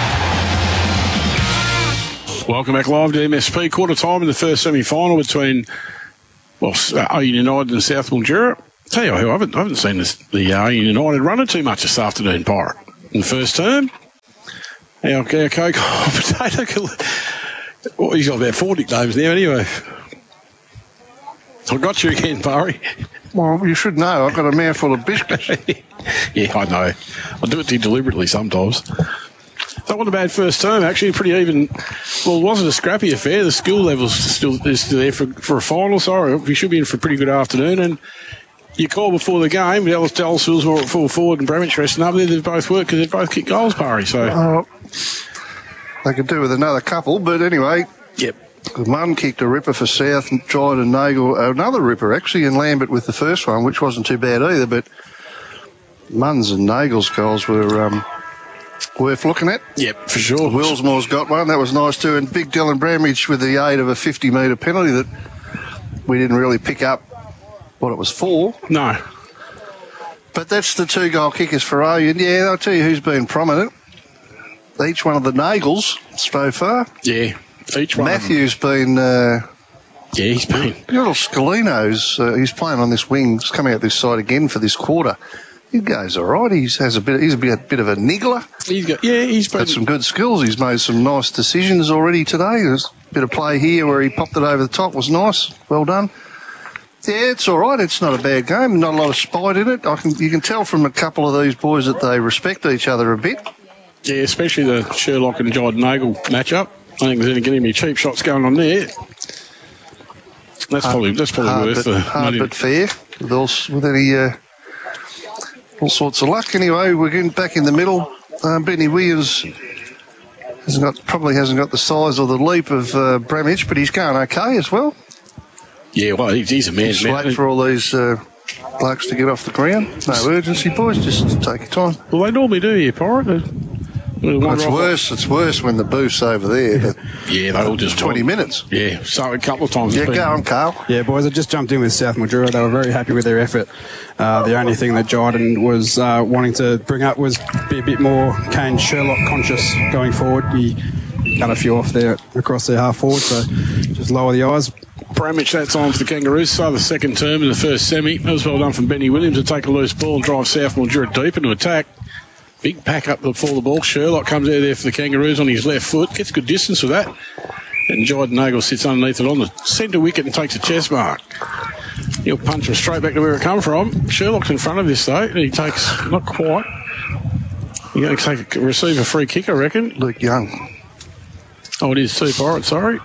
Welcome back live to M S P. Quarter time in the first semi-final between, well, Owen United and South Mildura. Tell you who, I haven't, I haven't seen this, the Owen United runner too much this afternoon, Pirate. In the first term, our, our Coke potato. Well, he's got about four nicknames now anyway. I got you again, Barry. Well, you should know. I've got a mouthful of biscuits. Yeah, I know. I do it to you deliberately sometimes. That wasn't a bad first term, actually. Pretty even. Well, it wasn't a scrappy affair. The skill level's still is still there for, for a final. Sorry, we should be in for a pretty good afternoon. And you call before the game. Dallas Hills were at full forward and Bromwich resting up there. They've both worked because they've both kicked goals, Barry. So uh, they could do with another couple. But anyway, yep. Munn kicked a ripper for South, and tried and Nagel another ripper actually, and Lambert with the first one, which wasn't too bad either. But Munn's and Nagel's goals were um, worth looking at. Yep, for sure. Willsmore's got one. That was nice too. And big Dylan Bramage with the aid of a fifty metre penalty that we didn't really pick up what it was for. No. But that's the two goal kickers for Owen. Yeah, I'll tell you who's been prominent. Each one of the Nagels so far. Yeah, each one. Matthew's been. Uh, yeah, he's been. Little Scalino's. Uh, he's playing on this wing. He's coming out this side again for this quarter. He goes all right. He's has a bit. He's a bit, bit of a niggler. He's got. Yeah, he's been. Got some good skills. He's made some nice decisions already today. There's a bit of play here where he popped it over the top. Was nice. Well done. Yeah, it's all right. It's not a bad game. Not a lot of spite in it. I can. You can tell from a couple of these boys that they respect each other a bit. Yeah, especially the Sherlock and Jordan Nagel matchup. I think there's any, any cheap shots going on there. That's hard, probably that's probably hard worth but, the hard money. but fair with all, with any uh, all sorts of luck. Anyway, we're getting back in the middle. Um, Benny Williams hasn't got probably hasn't got the size or the leap of uh, Bramage, but he's going okay as well. Yeah, well, he's, he's a man. Just wait for all these uh, blokes to get off the ground. No urgency, boys. Just take your time. Well, they normally do here, Pirate. Well, it's worse. It's worse when the booth's over there. But yeah, they all just twenty minutes. Yeah, so a couple of times. Yeah, go on, Carl. Yeah, boys, I just jumped in with South Mildura. They were very happy with their effort. Uh, the only thing that Jordan was uh, wanting to bring up was be a bit more Kane Sherlock conscious going forward. He cut a few off there across their half forward, so just lower the eyes. Bramage that time for the Kangaroos. So the second term in the first semi. That was well done from Benny Williams to take a loose ball and drive South Mildura deep into attack. Big pack up before the ball. Sherlock comes out there for the Kangaroos on his left foot. Gets good distance with that. And Jordan Nagel sits underneath it on the centre wicket and takes a chest mark. He'll punch him straight back to where it come from. Sherlock's in front of this though. And he takes, not quite. He's going to take a, receive a free kick, I reckon. Luke Young. Oh, it is too, Pirate, sorry.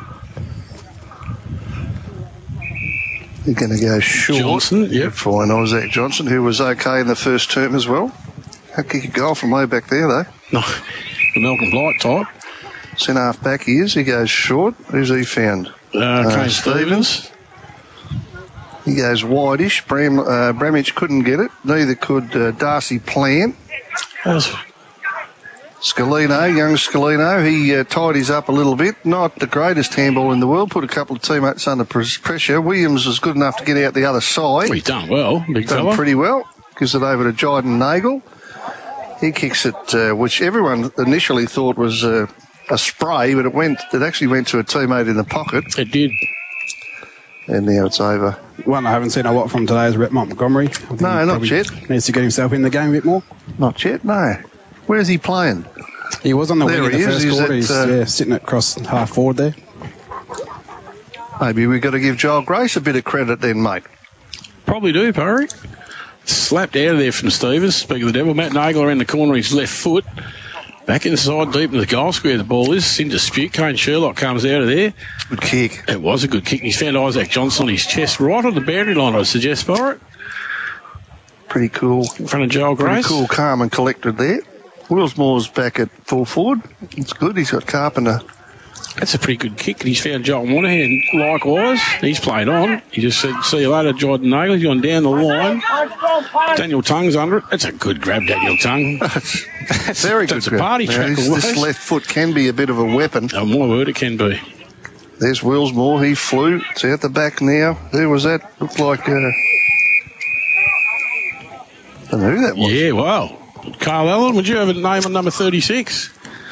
You're going to go short. Johnson, yep. Fine, Isaac Johnson, who was okay in the first term as well. Had kick a goal from way back there, though. No, the Malcolm Blight type. Centre half back he is. He goes short. Who's he found? Uh, uh, Kane Stevens. He goes wideish. Bram, uh, Bramage couldn't get it. Neither could uh, Darcy Plant. That's... Scalino, young Scalino, he uh, tied his up a little bit. Not the greatest handball in the world. Put a couple of teammates under pressure. Williams was good enough to get out the other side. Well, he's done well, big done fella. pretty well. Gives it over to Jordan Nagel. He kicks it, uh, which everyone initially thought was uh, a spray, but it went. It actually went to a teammate in the pocket. It did. And now it's over. One I haven't seen a lot from today is Rhett Montgomery. No, not yet. Needs to get himself in the game a bit more. Not yet, no. Where is he playing? He was on the there wing in the he first is. quarter. He's He's at, uh, yeah, sitting across half forward there. Maybe we've got to give Joel Grace a bit of credit then, mate. Probably do, Parry. Slapped out of there from Stevens. Speak of the devil. Matt Nagel around the corner, his left foot. Back inside, deep in the goal square, the ball is. In dispute. Kane Sherlock comes out of there. Good kick. It was a good kick. He's found Isaac Johnson on his chest, right on the boundary line, I suggest, Barrett. Pretty cool. In front of Joel Grace. Pretty cool, calm and collected there. Willsmore's back at full forward. It's good. He's got Carpenter. That's a pretty good kick. And he's found Joel Monahan likewise. He's played on. He just said, see you later, Jordan Nagel. He's gone down the line. Daniel Tung's under it. That's a good grab, Daniel Tung. That's very that's good. That's a party now, track. this, this left foot can be a bit of a weapon. Oh, my word, it can be. There's Willsmore. He flew. It's out the back now. Who was that? Looked like... Uh, I don't know who that was. Yeah, wow. Carl Allen, would you have a name on number thirty-six?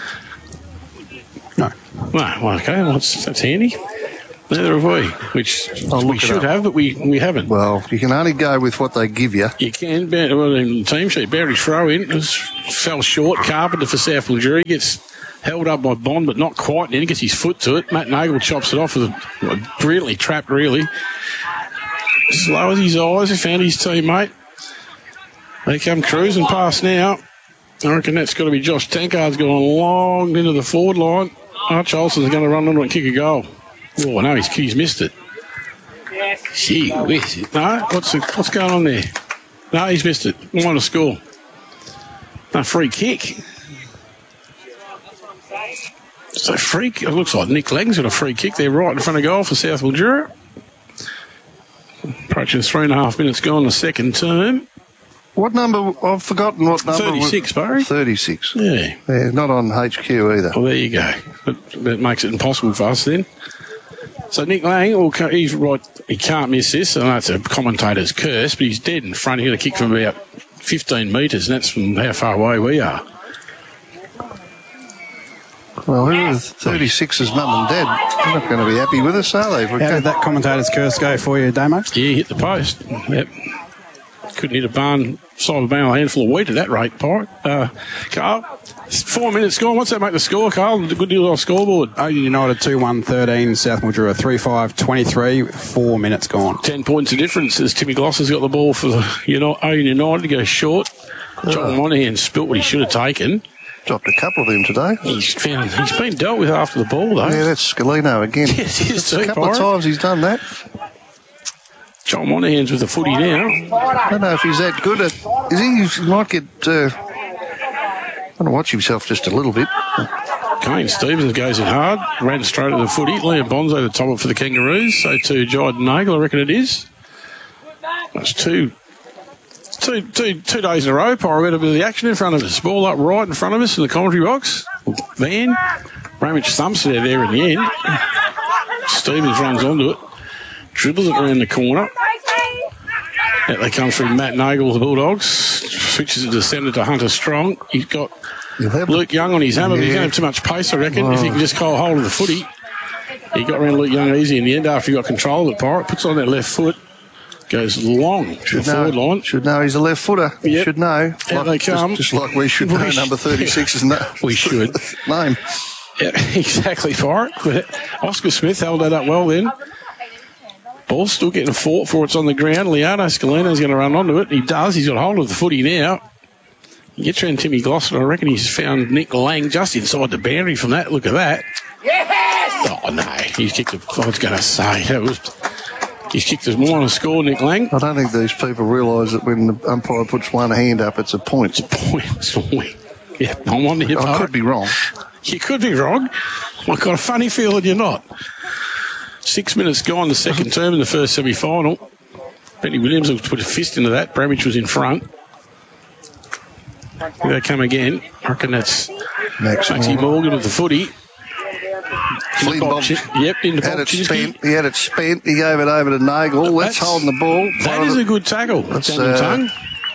No. No, well, okay, well, that's, that's handy. Neither have we, which I'll we look it should up. have, but we, we haven't. Well, you can only go with what they give you. You can. Ba- Well, in the team sheet, Barry throw in was, fell short. Carpenter for South Mildura gets held up by Bond, but not quite. Then he gets his foot to it. Matt Nagel chops it off with a well, brilliantly trapped, really. Slow as his eyes, he found his teammate. They come cruising past now. I reckon that's got to be Josh Tankard's gone long into the forward line. Arch Olsen's going to run on and kick a goal. Oh, no, he's, he's missed it. Gee whiz. No, what's, the, what's going on there? No, he's missed it. Want to score. No, free kick. So free kick. It looks like Nick Lang's got a free kick there right in front of goal for South Mildura. Approaching three and a half minutes gone the second term. What number? I've forgotten what number. thirty-six, Barry. thirty-six. Yeah. Yeah, not on H Q either. Well, there you go. But that makes it impossible for us then. So Nick Lang, well, he's right. He can't miss this. I know it's a commentator's curse, but he's dead in front. He's going to kick from about fifteen metres, and that's from how far away we are. Well, who is thirty-six's mum and dad? They're not going to be happy with us, are they? How did that commentator's curse go for you, Damo? Yeah, hit the post. Yep. Couldn't hit a barn, side of a barn, a handful of wheat at that rate, Pirate. Uh, Carl, four minutes gone. What's that make the score, Carl? A good deal off scoreboard. Ocean United two one thirteen, South Mildura three five twenty-three, four minutes gone. Ten points of difference as Timmy Gloss has got the ball for the you know, Ocean United to go short. John Monahan spilt what he should have taken. Dropped a couple of them today. He's found, he's been dealt with after the ball, though. Yeah, that's Scalino again. Yes, it is too, A couple Pirate. of times he's done that. John Monahan's with the footy now. I don't know if he's that good at... Is he? He might get... Uh, I want to watch himself just a little bit. Kane Stevens goes in hard, ran straight at the footy. Liam Bonzo the top up for the Kangaroos. So to Jiden Nagel, I reckon it is. That's two, two, two, two days in a row. Pirate got a bit of the action in front of us. Ball up right in front of us in the commentary box. Van, Bramage thumps it out there in the end. Stevens runs onto it, dribbles it around the corner. Out they come through Matt Nagel with the Bulldogs. Switches it to centre to Hunter Strong. He's got Luke Young on his hammer, but he's going to have too much pace, I reckon. Wow. If he can just hold hold of the footy. He got around Luke Young easy in the end after he got control of the Pirate. Puts on that left foot. Goes long to the forward know, line. Should know he's a left footer. Yep. Should know. Out Like- they come. Just, just like we should We know sh- number thirty-six's na- We should. name. Yeah, exactly, Pirate. But Oscar Smith held that up well then. Ball still getting fought for it's on the ground. Leonardo Scalino's going to run onto it. He does. He's got hold of the footy now. He gets around Timmy Glossop. I reckon he's found Nick Lang just inside the boundary from that. Look at that. Yes! Oh, no. He's kicked it. I was going to say. That was, he's kicked his more on a score, Nick Lang. I don't think these people realise that when the umpire puts one hand up, it's a point. It's a point. It's a point. Yeah, I'm on the hip. I could be wrong. You could be wrong. I've got a funny feeling you're not. Six minutes gone, the second term in the first semi-final. Benny Williams will put a fist into that. Bramage was in front. Here they come again. I reckon that's Max Maxie Morgan with the footy. Flynn Bob, Yep, into had Bob it Chinsky. spent. He had it spent. He gave it over to Nagel. Let's That's- holding the ball. That is a good tackle. That's, Daniel uh, Tongue.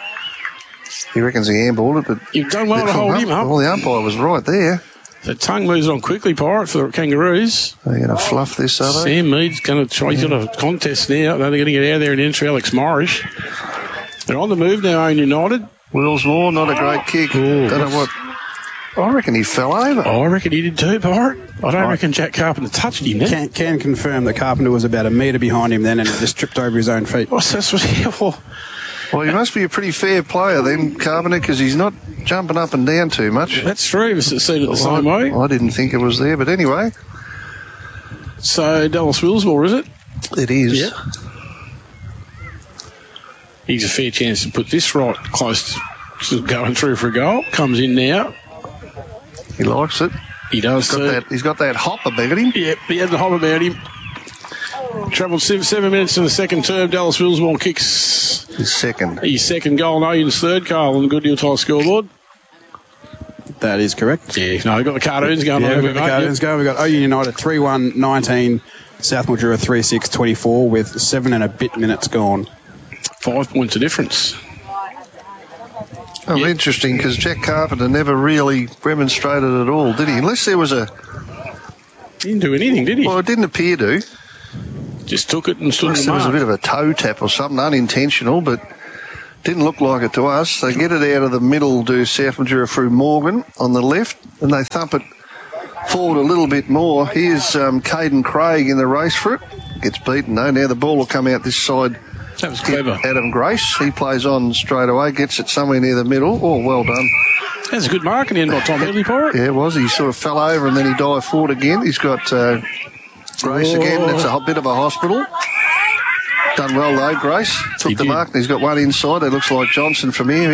He reckons he handballed it, but You've done well to hold him up. Well, the umpire was right there. The Tongue moves on quickly, Pirate, for the Kangaroos. They're going to fluff this, are they? Sam Mead's going to try. He's got a contest now. They're going to get out of there and enter Alex Morris. They're on the move now, Owen United. Willsmore, not a great kick. Ooh. Don't know what. I reckon he fell over. I reckon he did too, Pirate. I don't reckon Jack Carpenter touched him then. Can, can confirm that Carpenter was about a metre behind him then and he just tripped over his own feet. What's this? Well, Well, he must be a pretty fair player then, Carpenter, because he's not jumping up and down too much. that's true. He was seated the same I, way. I didn't think it was there, but anyway. So Dallas Willsmore, is it? It is. Yeah. He's a fair chance to put this right close to going through for a goal. Comes in now. He likes it. He does He's got too. that, he's got that hop about him. Yep, he had the hop about him. Travelled seven, seven minutes in the second term. Dallas Willsmore kicks His second. his second goal, no, his third, Carl, on the Good Deal Tile scoreboard. That is correct. Yeah, no, we've got the cartoons going yeah, on. We've got the cartoons going. We've got Oyu United three one nineteen, South Mildura three six twenty-four with seven and a bit minutes gone. Five points of difference. Oh, Yeah. interesting, because Jack Carpenter never really remonstrated at all, did he? Unless there was a... He didn't do anything, did he? Well, it didn't appear to. Just took it and stood Unless in there the was a mark. bit of a toe tap or something, unintentional, but didn't look like it to us. They get it out of the middle, do South Mildura through Morgan on the left, and they thump it forward a little bit more. Here's um, Caden Craig in the race for it. Gets beaten, though. Now the ball will come out this side. That was clever. Adam Grace, he plays on straight away, gets it somewhere near the middle. Oh, well done. That's a good mark in the end by Tom Headley for it. Yeah, it was. He sort of fell over and then he dived forward again. He's got uh, Grace Oh. again. It's a ho- bit of a hospital. Done well, though, Grace. Took He the did. mark and he's got one inside. It looks like Johnson from here.